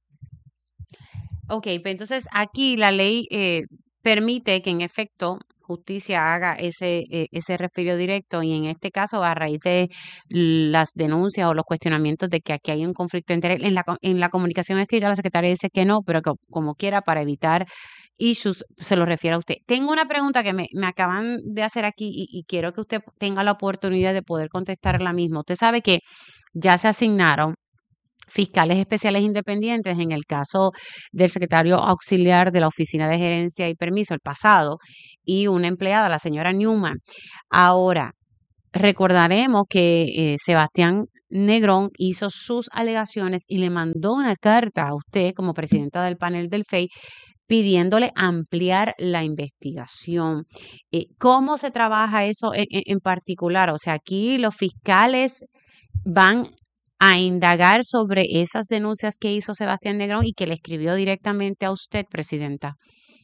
Ok, pues entonces aquí la ley eh, permite que en efecto justicia haga ese eh, ese referido directo y en este caso a raíz de las denuncias o los cuestionamientos de que aquí hay un conflicto de interés en la en la comunicación escrita la secretaria dice que no, pero que como quiera para evitar issues se lo refiere a usted. Tengo una pregunta que me, me acaban de hacer aquí y, y quiero que usted tenga la oportunidad de poder contestar la misma. Usted sabe que ya se asignaron fiscales especiales independientes en el caso del secretario auxiliar de la Oficina de Gerencia y Permiso, el pasado, y una empleada, la señora Newman. Ahora, recordaremos que eh, Sebastián Negrón hizo sus alegaciones y le mandó una carta a usted como presidenta del panel del F E I pidiéndole ampliar la investigación. Eh, ¿Cómo se trabaja eso en, en particular? O sea, aquí los fiscales van a indagar sobre esas denuncias que hizo Sebastián Negrón y que le escribió directamente a usted, presidenta.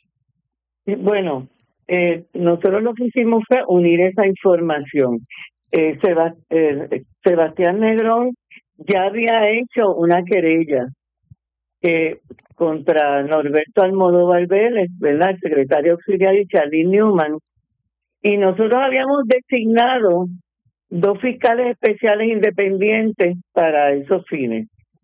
Bueno, eh, nosotros lo que hicimos fue unir esa información. Eh, Seba- eh, Sebastián Negrón ya había hecho una querella eh, contra Norberto Almodóvar Vélez, ¿verdad? El secretario auxiliar, y Charlie Newman, y nosotros habíamos designado dos fiscales especiales independientes para esos fines.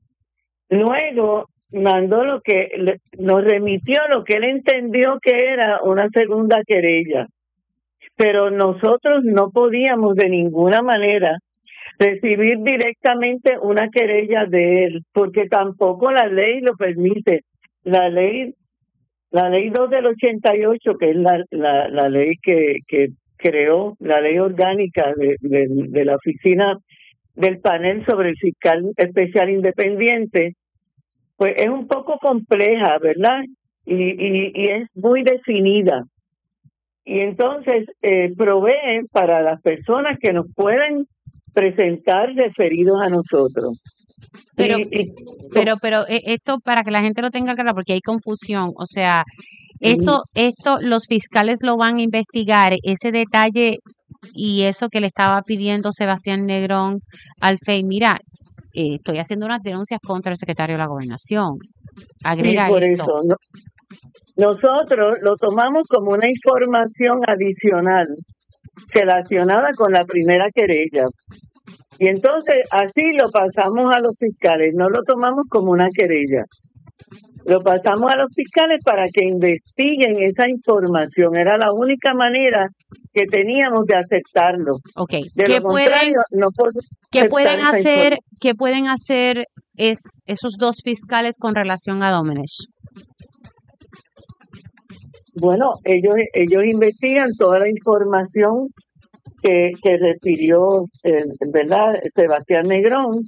Luego mandó lo que le- nos remitió lo que él entendió que era una segunda querella, pero nosotros no podíamos de ninguna manera recibir directamente una querella de él, porque tampoco la ley lo permite. La ley la ley dos del ochenta y ocho, que es la la, la ley que, que creó la ley orgánica de, de, de la oficina del panel sobre el fiscal especial independiente, pues es un poco compleja, ¿verdad? Y, y, y es muy definida. Y entonces eh, provee para las personas que nos pueden presentar referidos a nosotros. Pero, Y, y pero, pero eh, esto para que la gente lo tenga claro, porque hay confusión. O sea, esto, esto los fiscales lo van a investigar, ese detalle y eso que le estaba pidiendo Sebastián Negrón al F E I. Mira, eh, estoy haciendo unas denuncias contra el secretario de la Gobernación. sí, Agrega por esto. eso no- nosotros lo tomamos como una información adicional relacionada con la primera querella. Y entonces así lo pasamos a los fiscales, no lo tomamos como una querella. Lo pasamos a los fiscales para que investiguen esa información. Era la única manera que teníamos de aceptarlo. Ok, De ¿qué lo pueden, contrario, no podemos qué aceptar pueden esa hacer, información. qué pueden hacer es, esos dos fiscales con relación a Domenech? Bueno, ellos ellos investigan toda la información que, que refirió, eh, ¿verdad?, Sebastián Negrón,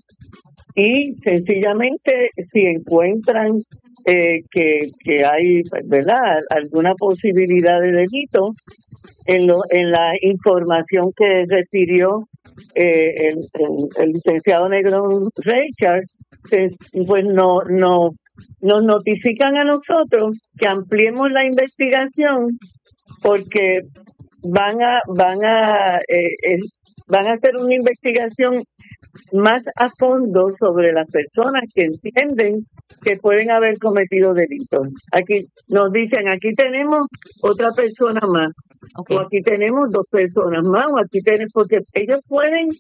y sencillamente si encuentran eh, que, que hay, ¿verdad?, alguna posibilidad de delito en, lo, en la información que refirió eh, el, el, el licenciado Negrón Richard, pues pues no, no nos notifican a nosotros que ampliemos la investigación porque van a van a eh, eh, van a hacer una investigación más a fondo sobre las personas que entienden que pueden haber cometido delitos. Aquí nos dicen, aquí tenemos otra persona más, Okay. o aquí tenemos dos personas más, o aquí tenemos, porque ellos pueden,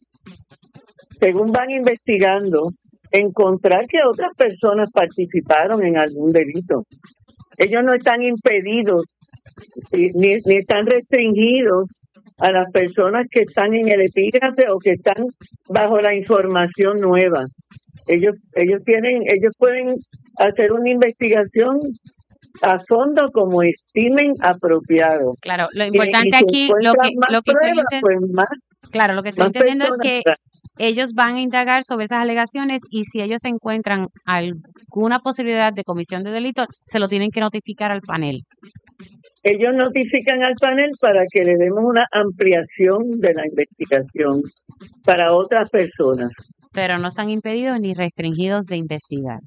según van investigando, encontrar que otras personas participaron en algún delito. Ellos no están impedidos ni, ni están restringidos a las personas que están en el epígrafe o que están bajo la información nueva. Ellos ellos tienen ellos pueden hacer una investigación a fondo como estimen apropiado. Claro, lo Y, importante y si aquí, lo encuentran que, más lo que estoy pruebas, enten- pues más, claro, lo que estoy más entendiendo es personas. que ellos van a indagar sobre esas alegaciones y si ellos encuentran alguna posibilidad de comisión de delito, se lo tienen que notificar al panel. Ellos notifican al panel para que le demos una ampliación de la investigación para otras personas. Pero no están impedidos ni restringidos de investigar.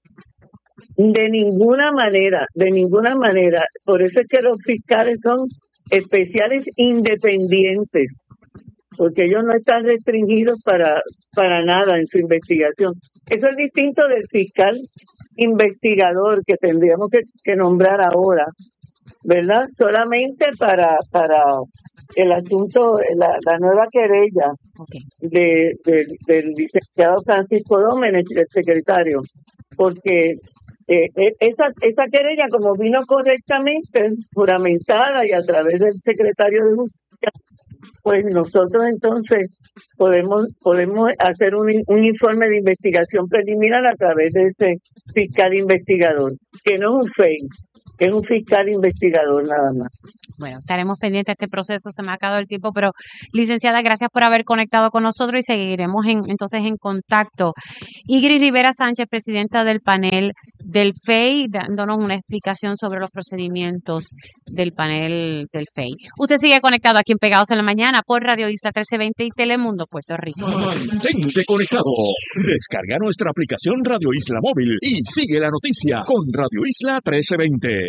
De ninguna manera, de ninguna manera. Por eso es que los fiscales son especiales independientes, porque ellos no están restringidos para, para nada en su investigación. Eso es distinto del fiscal investigador que tendríamos que, que nombrar ahora, ¿verdad? Solamente para para el asunto, la, la nueva querella Okay. de, de- del licenciado Francisco Domenech, el secretario, porque eh, eh, esa, esa querella, como vino correctamente juramentada y a través del secretario de Justicia, pues nosotros entonces podemos podemos hacer un, un informe de investigación preliminar a través de ese fiscal investigador, que no es un F E I, es un fiscal investigador nada más. Bueno, estaremos pendientes de este proceso, se me ha acabado el tiempo, pero licenciada, gracias por haber conectado con nosotros y seguiremos en, entonces en contacto. Igris Rivera Sánchez, presidenta del panel del F E I, dándonos una explicación sobre los procedimientos del panel del F E I. Usted sigue conectado aquí en Pegados en la Mañana por Radio Isla trece veinte y Telemundo Puerto Rico. Mantente conectado. Descarga nuestra aplicación Radio Isla Móvil y sigue la noticia con Radio Isla trece veinte.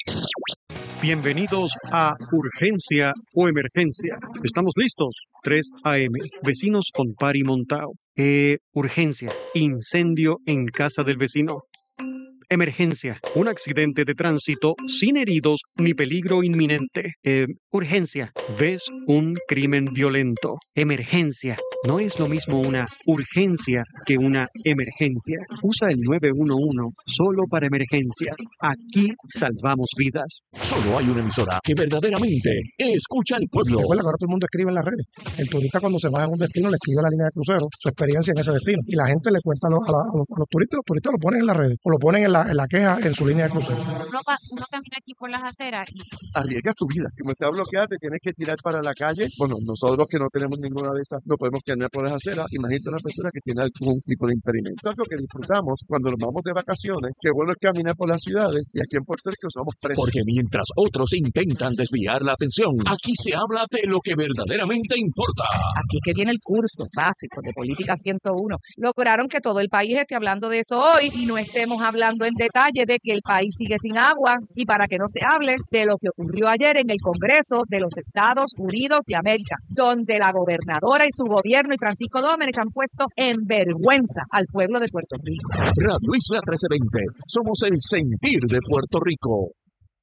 Bienvenidos a Urgencia o Emergencia. Estamos listos. tres a eme. Vecinos con pari montao. Eh, urgencia. Incendio en casa del vecino. Emergencia. Un accidente de tránsito sin heridos ni peligro inminente. Eh, urgencia. ¿Ves un crimen violento? Emergencia. No es lo mismo una urgencia que una emergencia. Usa el nueve uno uno solo para emergencias. Aquí salvamos vidas. Solo hay una emisora que verdaderamente escucha al pueblo. Recuerda que ahora todo el mundo escribe en las redes. El turista cuando se va a un destino le escribe a la línea de crucero su experiencia en ese destino. Y la gente le cuenta a los, a los, a los turistas, los turistas lo ponen en las redes o lo ponen en la, en la queja en su línea de crucero. Uno, pa, uno camina aquí por las aceras y... Arriesgas tu vida. Como está bloqueada, te tienes que tirar para la calle. Bueno, nosotros que no tenemos ninguna de esas, no podemos caminar por las aceras. Imagínate una persona que tiene algún tipo de impedimento. Es lo que disfrutamos cuando nos vamos de vacaciones. Qué bueno es caminar por las ciudades y aquí en Puerto Rico somos presos. Porque mientras otros intentan desviar la atención, aquí se habla de lo que verdaderamente importa. Aquí que viene el curso básico de Política ciento uno. Lograron que todo el país esté hablando de eso hoy y no estemos hablando en detalle de que el país sigue sin agua y para que no se hable de lo que ocurrió ayer en el Congreso de los Estados Unidos de América, donde la gobernadora y su gobierno y Francisco Domenech han puesto en vergüenza al pueblo de Puerto Rico. Radio Isla trece veinte, somos el sentir de Puerto Rico.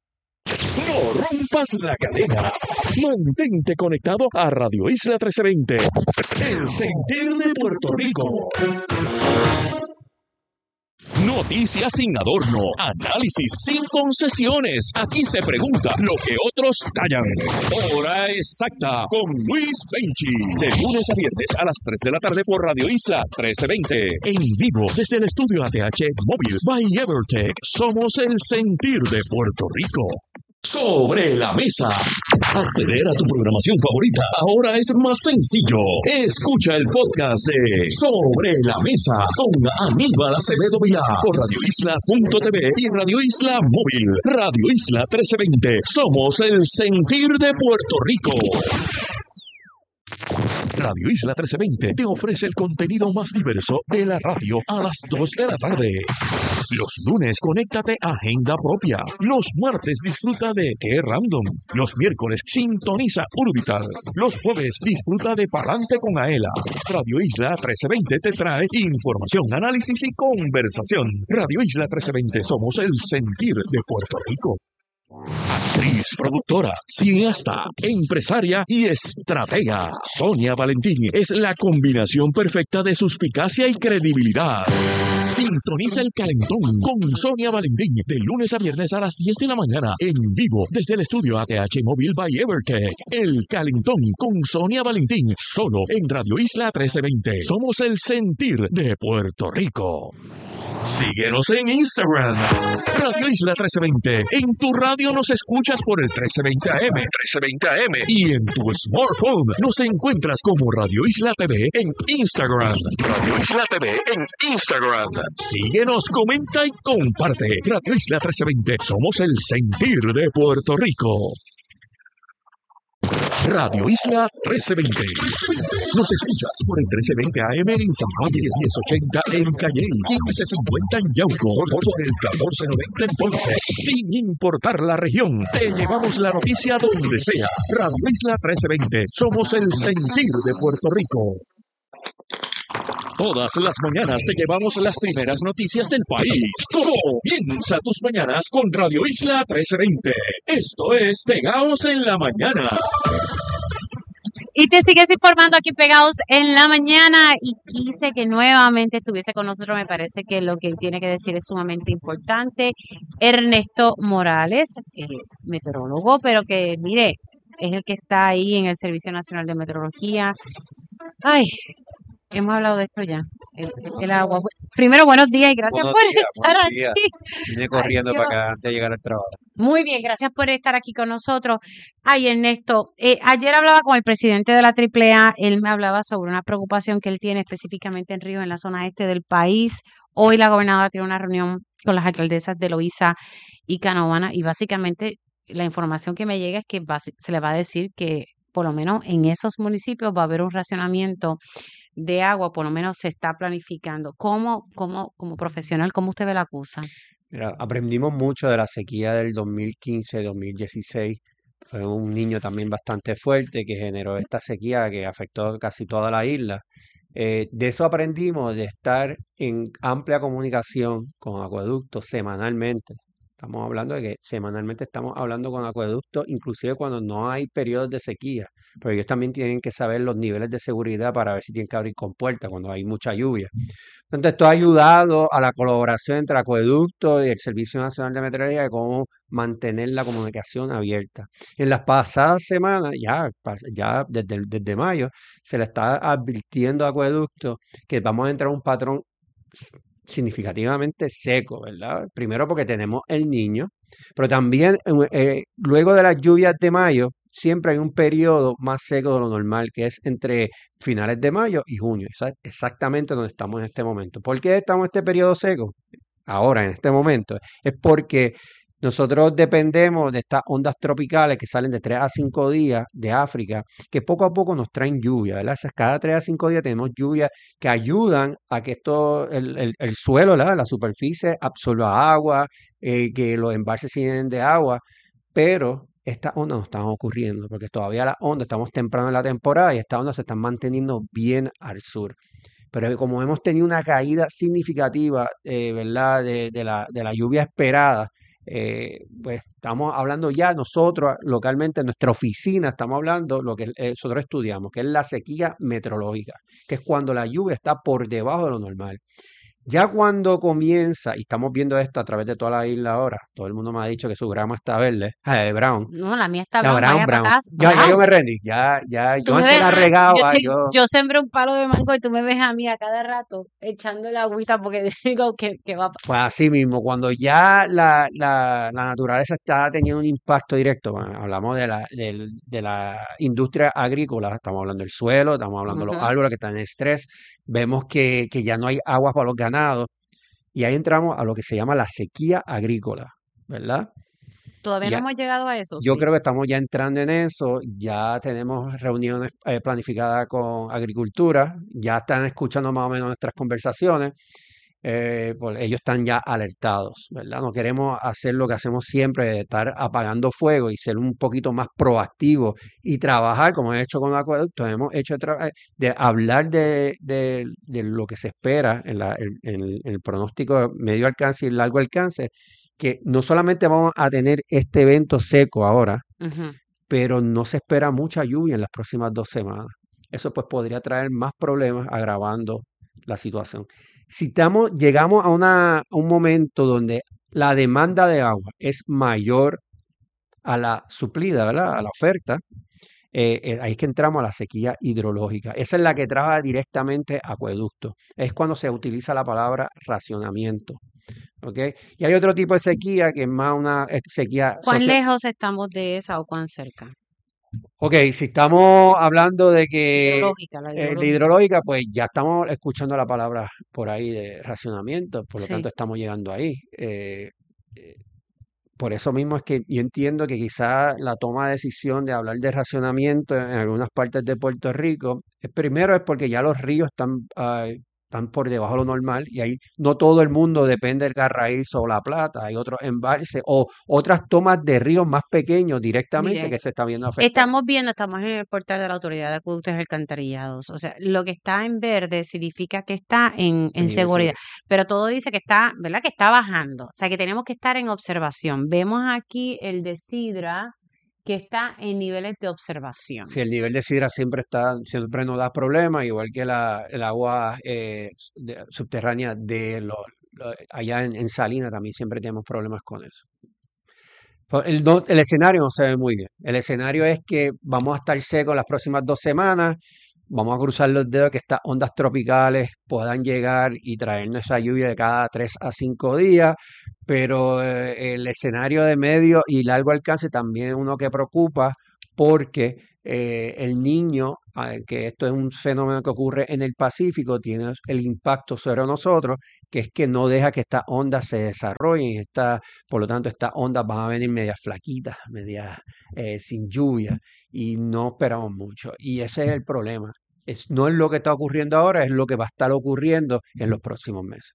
No rompas la cadena. Mantente conectado a Radio Isla trece veinte, el sentir de Puerto Rico. Noticias sin adorno, análisis sin concesiones. Aquí se pregunta lo que otros callan. Hora exacta con Luis Benchi. De lunes a viernes a las tres de la tarde por Radio Isla trece veinte. En vivo desde el estudio A T H Móvil by Evertech. Somos el sentir de Puerto Rico. Sobre la mesa. Acceder a tu programación favorita ahora es más sencillo. Escucha el podcast de Sobre la Mesa con Aníbal Acevedo Vilá por radio isla punto t v y Radio Isla Móvil. Radio Isla trece veinte. Somos el sentir de Puerto Rico. Radio Isla trece veinte te ofrece el contenido más diverso de la radio a las dos de la tarde. Los lunes, conéctate a Agenda Propia. Los martes, disfruta de Qué Random. Los miércoles, sintoniza Urbital. Los jueves, disfruta de Palante con Aela. Radio Isla trece veinte te trae información, análisis y conversación. Radio Isla trece veinte, somos el sentir de Puerto Rico. Actriz, productora, cineasta, empresaria y estratega. Sonia Valentín es la combinación perfecta de suspicacia y credibilidad. Sintoniza El Calentón con Sonia Valentín de lunes a viernes a las diez de la mañana en vivo desde el estudio A T H Móvil by Evertech. El Calentón con Sonia Valentín solo en Radio Isla trece veinte. Somos el sentir de Puerto Rico. Síguenos en Instagram, Radio Isla trece veinte. En tu radio nos escuchas por el trece veinte A M, trece veinte A M. Y en tu smartphone nos encuentras como Radio Isla T V en Instagram. Radio Isla T V en Instagram. Síguenos, comenta y comparte. Radio Isla trece veinte. Somos el sentir de Puerto Rico. Radio Isla trece veinte. Nos escuchas por el trece veinte A M en San Juan y diez ochenta en Calley, quince cincuenta en Yauco, por el catorce noventa en Ponce. Sin importar la región, te llevamos la noticia donde sea. Radio Isla trece veinte. Somos el sentir de Puerto Rico. Todas las mañanas te llevamos las primeras noticias del país. Comienza tus mañanas con Radio Isla trece veinte. Esto es Pegados en la Mañana. Y te sigues informando aquí pegados en la mañana y quise que nuevamente estuviese con nosotros. Me parece que lo que él tiene que decir es sumamente importante. Ernesto Morales, eh, meteorólogo, pero que mire, es el que está ahí en el Servicio Nacional de Meteorología. Ay, hemos hablado de esto ya. El, el agua. Primero, buenos días y gracias Buenos por días, estar buenos días. aquí. Vine Ay, corriendo Dios. para acá antes de llegar al trabajo. Muy bien, gracias por estar aquí con nosotros. Ay, Ernesto, eh, ayer hablaba con el presidente de la Triple A, él me hablaba sobre una preocupación que él tiene específicamente en Río, en la zona este del país. Hoy la gobernadora tiene una reunión con las alcaldesas de Loíza y Canóvana y básicamente la información que me llega es que va- se le va a decir que por lo menos en esos municipios va a haber un racionamiento de agua, por lo menos se está planificando. ¿Cómo, cómo, como profesional, cómo usted ve la cosa? Mira, aprendimos mucho de la sequía del dos mil quince, dos mil dieciséis. Fue un niño también bastante fuerte que generó esta sequía que afectó casi toda la isla. Eh, de eso aprendimos, de estar en amplia comunicación con Acueducto semanalmente. Estamos hablando de que semanalmente estamos hablando con Acueducto, inclusive cuando no hay periodos de sequía, pero ellos también tienen que saber los niveles de seguridad para ver si tienen que abrir compuertas cuando hay mucha lluvia. Entonces, esto ha ayudado a la colaboración entre Acueducto y el Servicio Nacional de Meteorología de cómo mantener la comunicación abierta. En las pasadas semanas, ya, pa- ya desde, desde mayo, se le está advirtiendo a Acueducto que vamos a entrar a un patrón s- significativamente seco, ¿verdad? Primero porque tenemos el niño, pero también eh, eh, luego de las lluvias de mayo, siempre hay un periodo más seco de lo normal, que es entre finales de mayo y junio. Esa es exactamente donde estamos en este momento. ¿Por qué estamos en este periodo seco? Ahora, en este momento, es porque nosotros dependemos de estas ondas tropicales que salen de tres a cinco días de África, que poco a poco nos traen lluvia, ¿verdad? O sea, cada tres a cinco días tenemos lluvias que ayudan a que esto, el, el- el suelo, ¿verdad? La superficie absorba agua, eh, que los embalses se llenen de agua, pero estas ondas no están ocurriendo, porque todavía las ondas, estamos temprano en la temporada y estas ondas se están manteniendo bien al sur. Pero como hemos tenido una caída significativa, eh, ¿verdad? De, de la, de la lluvia esperada, eh, pues estamos hablando ya nosotros localmente en nuestra oficina, estamos hablando lo que eh, nosotros estudiamos, que es la sequía meteorológica, que es cuando la lluvia está por debajo de lo normal. Ya cuando comienza, y estamos viendo esto a través de toda la isla ahora, todo el mundo me ha dicho que su grama está verde, eh, brown, No, la mía está ya brown, brown, vaya para brown. acá, Ya, ya yo brown. me rendí, ya, ya, Tú yo me antes ves, la ah, yo, regaba, estoy- yo, yo sembré un palo de mango y tú me ves a mí a cada rato echando la agüita porque digo que, que va. pa- pues así mismo, cuando ya la, la, la naturaleza está teniendo un impacto directo, bueno, hablamos de la, del- de la industria agrícola, estamos hablando del suelo, estamos hablando de los Ujú. árboles que están en estrés, vemos que, que ya no hay agua para los ganados, y ahí entramos a lo que se llama la sequía agrícola, ¿verdad? Todavía Y no ya, hemos llegado a eso, yo sí. creo que estamos ya entrando en eso, ya tenemos reuniones eh, planificadas con agricultura, ya están escuchando más o menos nuestras conversaciones, eh, pues ellos están ya alertados, ¿verdad? No queremos hacer lo que hacemos siempre, de estar apagando fuego y ser un poquito más proactivos y trabajar, como he hecho con Acueducto, hemos hecho de, tra- eh, de hablar de, de- de lo que se espera en, la- en- en el, en el pronóstico de medio alcance y largo alcance, que no solamente vamos a tener este evento seco ahora, Ujú. pero no se espera mucha lluvia en las próximas dos semanas. Eso pues podría traer más problemas agravando la situación. Si estamos, llegamos a, una, a un momento donde la demanda de agua es mayor a la suplida, ¿verdad? A la oferta, eh, eh, ahí es que entramos a la sequía hidrológica. Esa es la que trabaja directamente acueducto. Es cuando se utiliza la palabra racionamiento. ¿Ok? Y hay otro tipo de sequía que es más una eh, sequía ¿Cuán socio. lejos estamos de esa o cuán cerca? Ok, si estamos hablando de que Hidrológica, la eh, de hidrológica. hidrológica, pues ya estamos escuchando la palabra por ahí de racionamiento, por lo Sí. tanto estamos llegando ahí. Eh, eh, por eso mismo es que yo entiendo que quizá la toma de decisión de hablar de racionamiento en algunas partes de Puerto Rico, es, primero es porque ya los ríos están, ah, están por debajo de lo normal y ahí no todo el mundo depende del Carraízo o La Plata, hay otros embalses o otras tomas de ríos más pequeños directamente Mire, que se están viendo afectados. estamos viendo, estamos en el portal de la Autoridad de Acueductos y Alcantarillados. O sea, lo que está en verde significa que está en, El en nivel seguridad, seguro. pero todo dice que está, ¿verdad? Que está bajando. O sea, que tenemos que estar en observación. Vemos aquí el de Sidra, que está en niveles de observación. Si el nivel de sidra siempre está, siempre nos da problemas, igual que la, el agua eh, de- subterránea de los, los- allá en, en Salinas también siempre tenemos problemas con eso. Pues El, no- el escenario no se ve muy bien. El escenario es que vamos a estar secos las próximas dos semanas. Vamos a cruzar los dedos que estas ondas tropicales puedan llegar y traernos esa lluvia de cada tres a cinco días, pero eh, el escenario de medio y largo alcance también es uno que preocupa porque eh, el niño, ah, que esto es un fenómeno que ocurre en el Pacífico, tiene el impacto sobre nosotros, que es que no deja que estas ondas se desarrollen, está, por lo tanto estas ondas van a venir medias flaquitas, medias eh, sin lluvia y no esperamos mucho. Y ese es el problema. Es, no es lo que está ocurriendo ahora, es lo que va a estar ocurriendo en los próximos meses.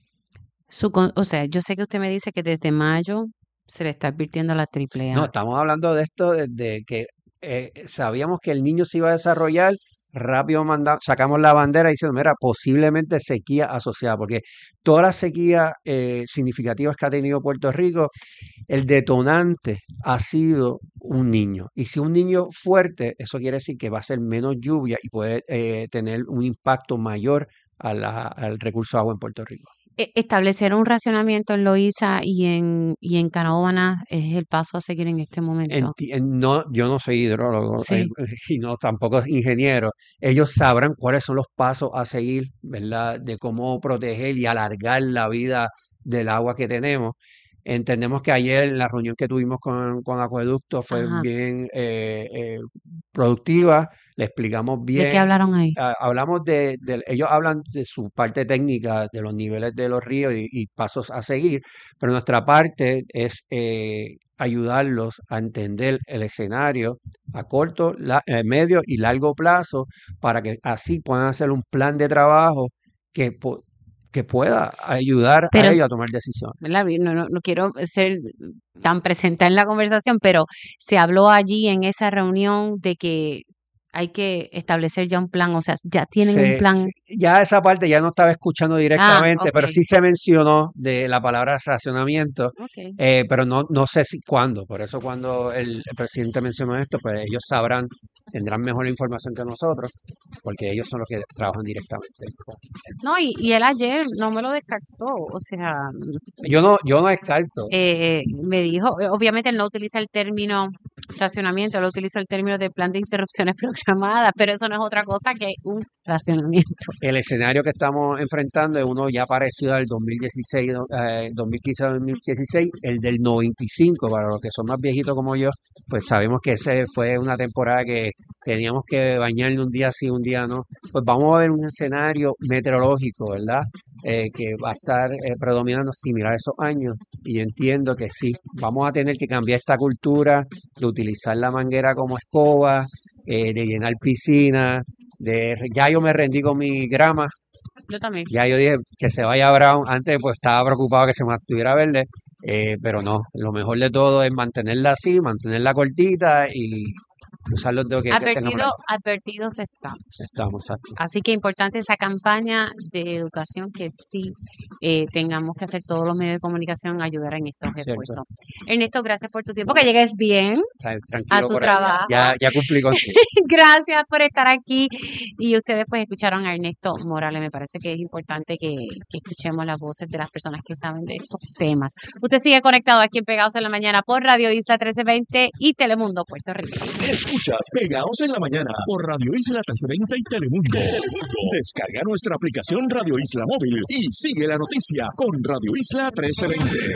Su con- o sea, yo sé que usted me dice que desde mayo se le está advirtiendo a la triple No, A. estamos hablando de esto desde que eh, sabíamos que el niño se iba a desarrollar, rápido manda- sacamos la bandera diciendo, mira, posiblemente sequía asociada, porque todas las sequías eh, significativas que ha tenido Puerto Rico, el detonante ha sido un niño. Y si un niño fuerte, eso quiere decir que va a ser menos lluvia y puede eh, tener un impacto mayor a la- al recurso de agua en Puerto Rico. E- Establecer un racionamiento en Loíza y en, y en Canóvanas es el paso a seguir en este momento. Enti- en- no, yo no soy hidrólogo eh, Sí. y no tampoco ingeniero. Ellos sabrán cuáles son los pasos a seguir, ¿verdad? De cómo proteger y alargar la vida del agua que tenemos. Entendemos que ayer en la reunión que tuvimos con, con Acueducto fue Ajá. bien eh, eh, productiva, le explicamos ¿De qué bien. hablaron ahí? Ah, hablamos de, de- ellos hablan de su parte técnica, de los niveles de los ríos y, y pasos a seguir, pero nuestra parte es eh, ayudarlos a entender el escenario a corto, la- eh, medio y largo plazo para que así puedan hacer un plan de trabajo que, pu- que pueda ayudar a Pero, ellos a tomar decisiones. ¿verdad? No, no, no quiero ser tan presente en la conversación, pero se habló allí en esa reunión de que hay que establecer ya un plan, o sea, ya tienen un Se, plan. se- ya esa parte ya no estaba escuchando Ah, directamente, pero ok, sí se mencionó de la palabra racionamiento, ok. eh, pero no, no sé si cuándo. Por eso cuando el, el presidente mencionó esto, pues ellos sabrán, tendrán mejor información que nosotros, porque ellos son los que trabajan directamente con el- No, y, y él ayer no me lo descartó, o sea, Yo no, yo no descarto. eh, me dijo, eh, obviamente él no utiliza el término racionamiento, él utiliza el término de plan de interrupciones programadas, pero eso no es otra cosa que un racionamiento. El escenario que estamos enfrentando es uno ya parecido al dos mil dieciséis, do- eh, dos mil quince a dos mil dieciséis, el del noventa y cinco, para los que son más viejitos como yo, pues sabemos que ese fue una temporada que teníamos que bañarnos un día sí, un día no. Pues vamos a ver un escenario meteorológico, ¿verdad? Eh, que va a estar eh, predominando similar a esos años. Y yo entiendo que sí, vamos a tener que cambiar esta cultura de utilizar la manguera como escoba, eh, de llenar piscinas, de, ya yo me rendí con mi grama, Yo también. ya yo dije que se vaya brown, antes pues estaba preocupado que se mantuviera verde, eh, pero no, lo mejor de todo es mantenerla así, mantenerla cortita y usar los dedos que, que tengamos. Advertido, advertidos estamos. Estamos aquí. Así que importante esa campaña de educación que sí eh, tengamos que hacer todos los medios de comunicación ayudar en estos Cierto. esfuerzos. Ernesto, gracias por tu tiempo, que llegues bien Tra- a Tranquilo tu por ahí. trabajo. Ya, ya cumplí con sí. Gracias por estar aquí. Y ustedes pues escucharon a Ernesto Morales. Me parece que es importante que, que escuchemos las voces de las personas que saben de estos temas. Usted sigue conectado aquí en Pegados en la Mañana por Radio Isla trece veinte y Telemundo Puerto Rico. Escuchas Pegados en la Mañana por Radio Isla trece veinte y Telemundo. Descarga nuestra aplicación Radio Isla Móvil y sigue la noticia con Radio Isla trece veinte.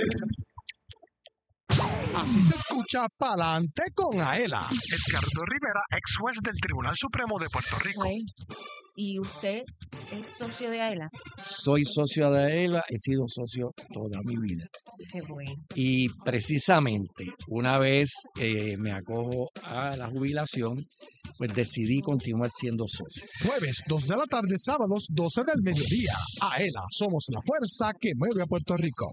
Así se escucha Pa'lante con Aela. Edgardo Rivera, ex juez del Tribunal Supremo de Puerto Rico. ¿Y usted es socio de AELA? Soy socio de AELA, he sido socio toda mi vida. Qué bueno. Y precisamente una vez eh, me acojo a la jubilación, pues decidí continuar siendo socio. Jueves, dos de la tarde, sábados, doce del mediodía. Aela, somos la fuerza que mueve a Puerto Rico.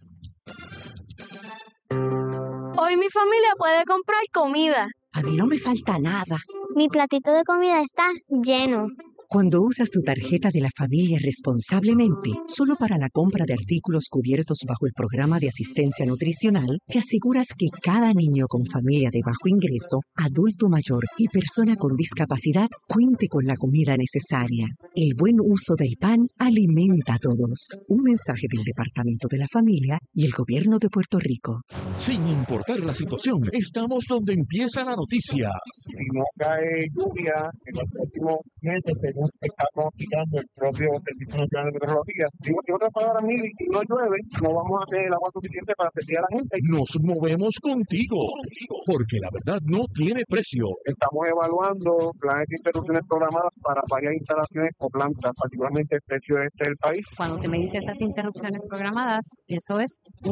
Hoy mi familia puede comprar comida. A mí no me falta nada. Mi platito de comida está lleno. Cuando usas tu tarjeta de la familia responsablemente, solo para la compra de artículos cubiertos bajo el programa de asistencia nutricional, te aseguras que cada niño con familia de bajo ingreso, adulto mayor y persona con discapacidad cuente con la comida necesaria. El buen uso del pan alimenta a todos. Un mensaje del Departamento de la Familia y el Gobierno de Puerto Rico. Sin importar la situación, estamos donde empieza la noticia. Si no cae lluvia en los próximos meses, según está pronosticando el propio Servicio Nacional de Meteorología, digo, en otras palabras, Mili, si no llueve, no vamos a tener el agua suficiente para servir a la gente. Nos movemos contigo, porque la verdad no tiene precio. Estamos evaluando planes de interrupciones programadas para varias instalaciones o plantas, particularmente el precio este del país. Cuando usted me dice esas interrupciones programadas, eso es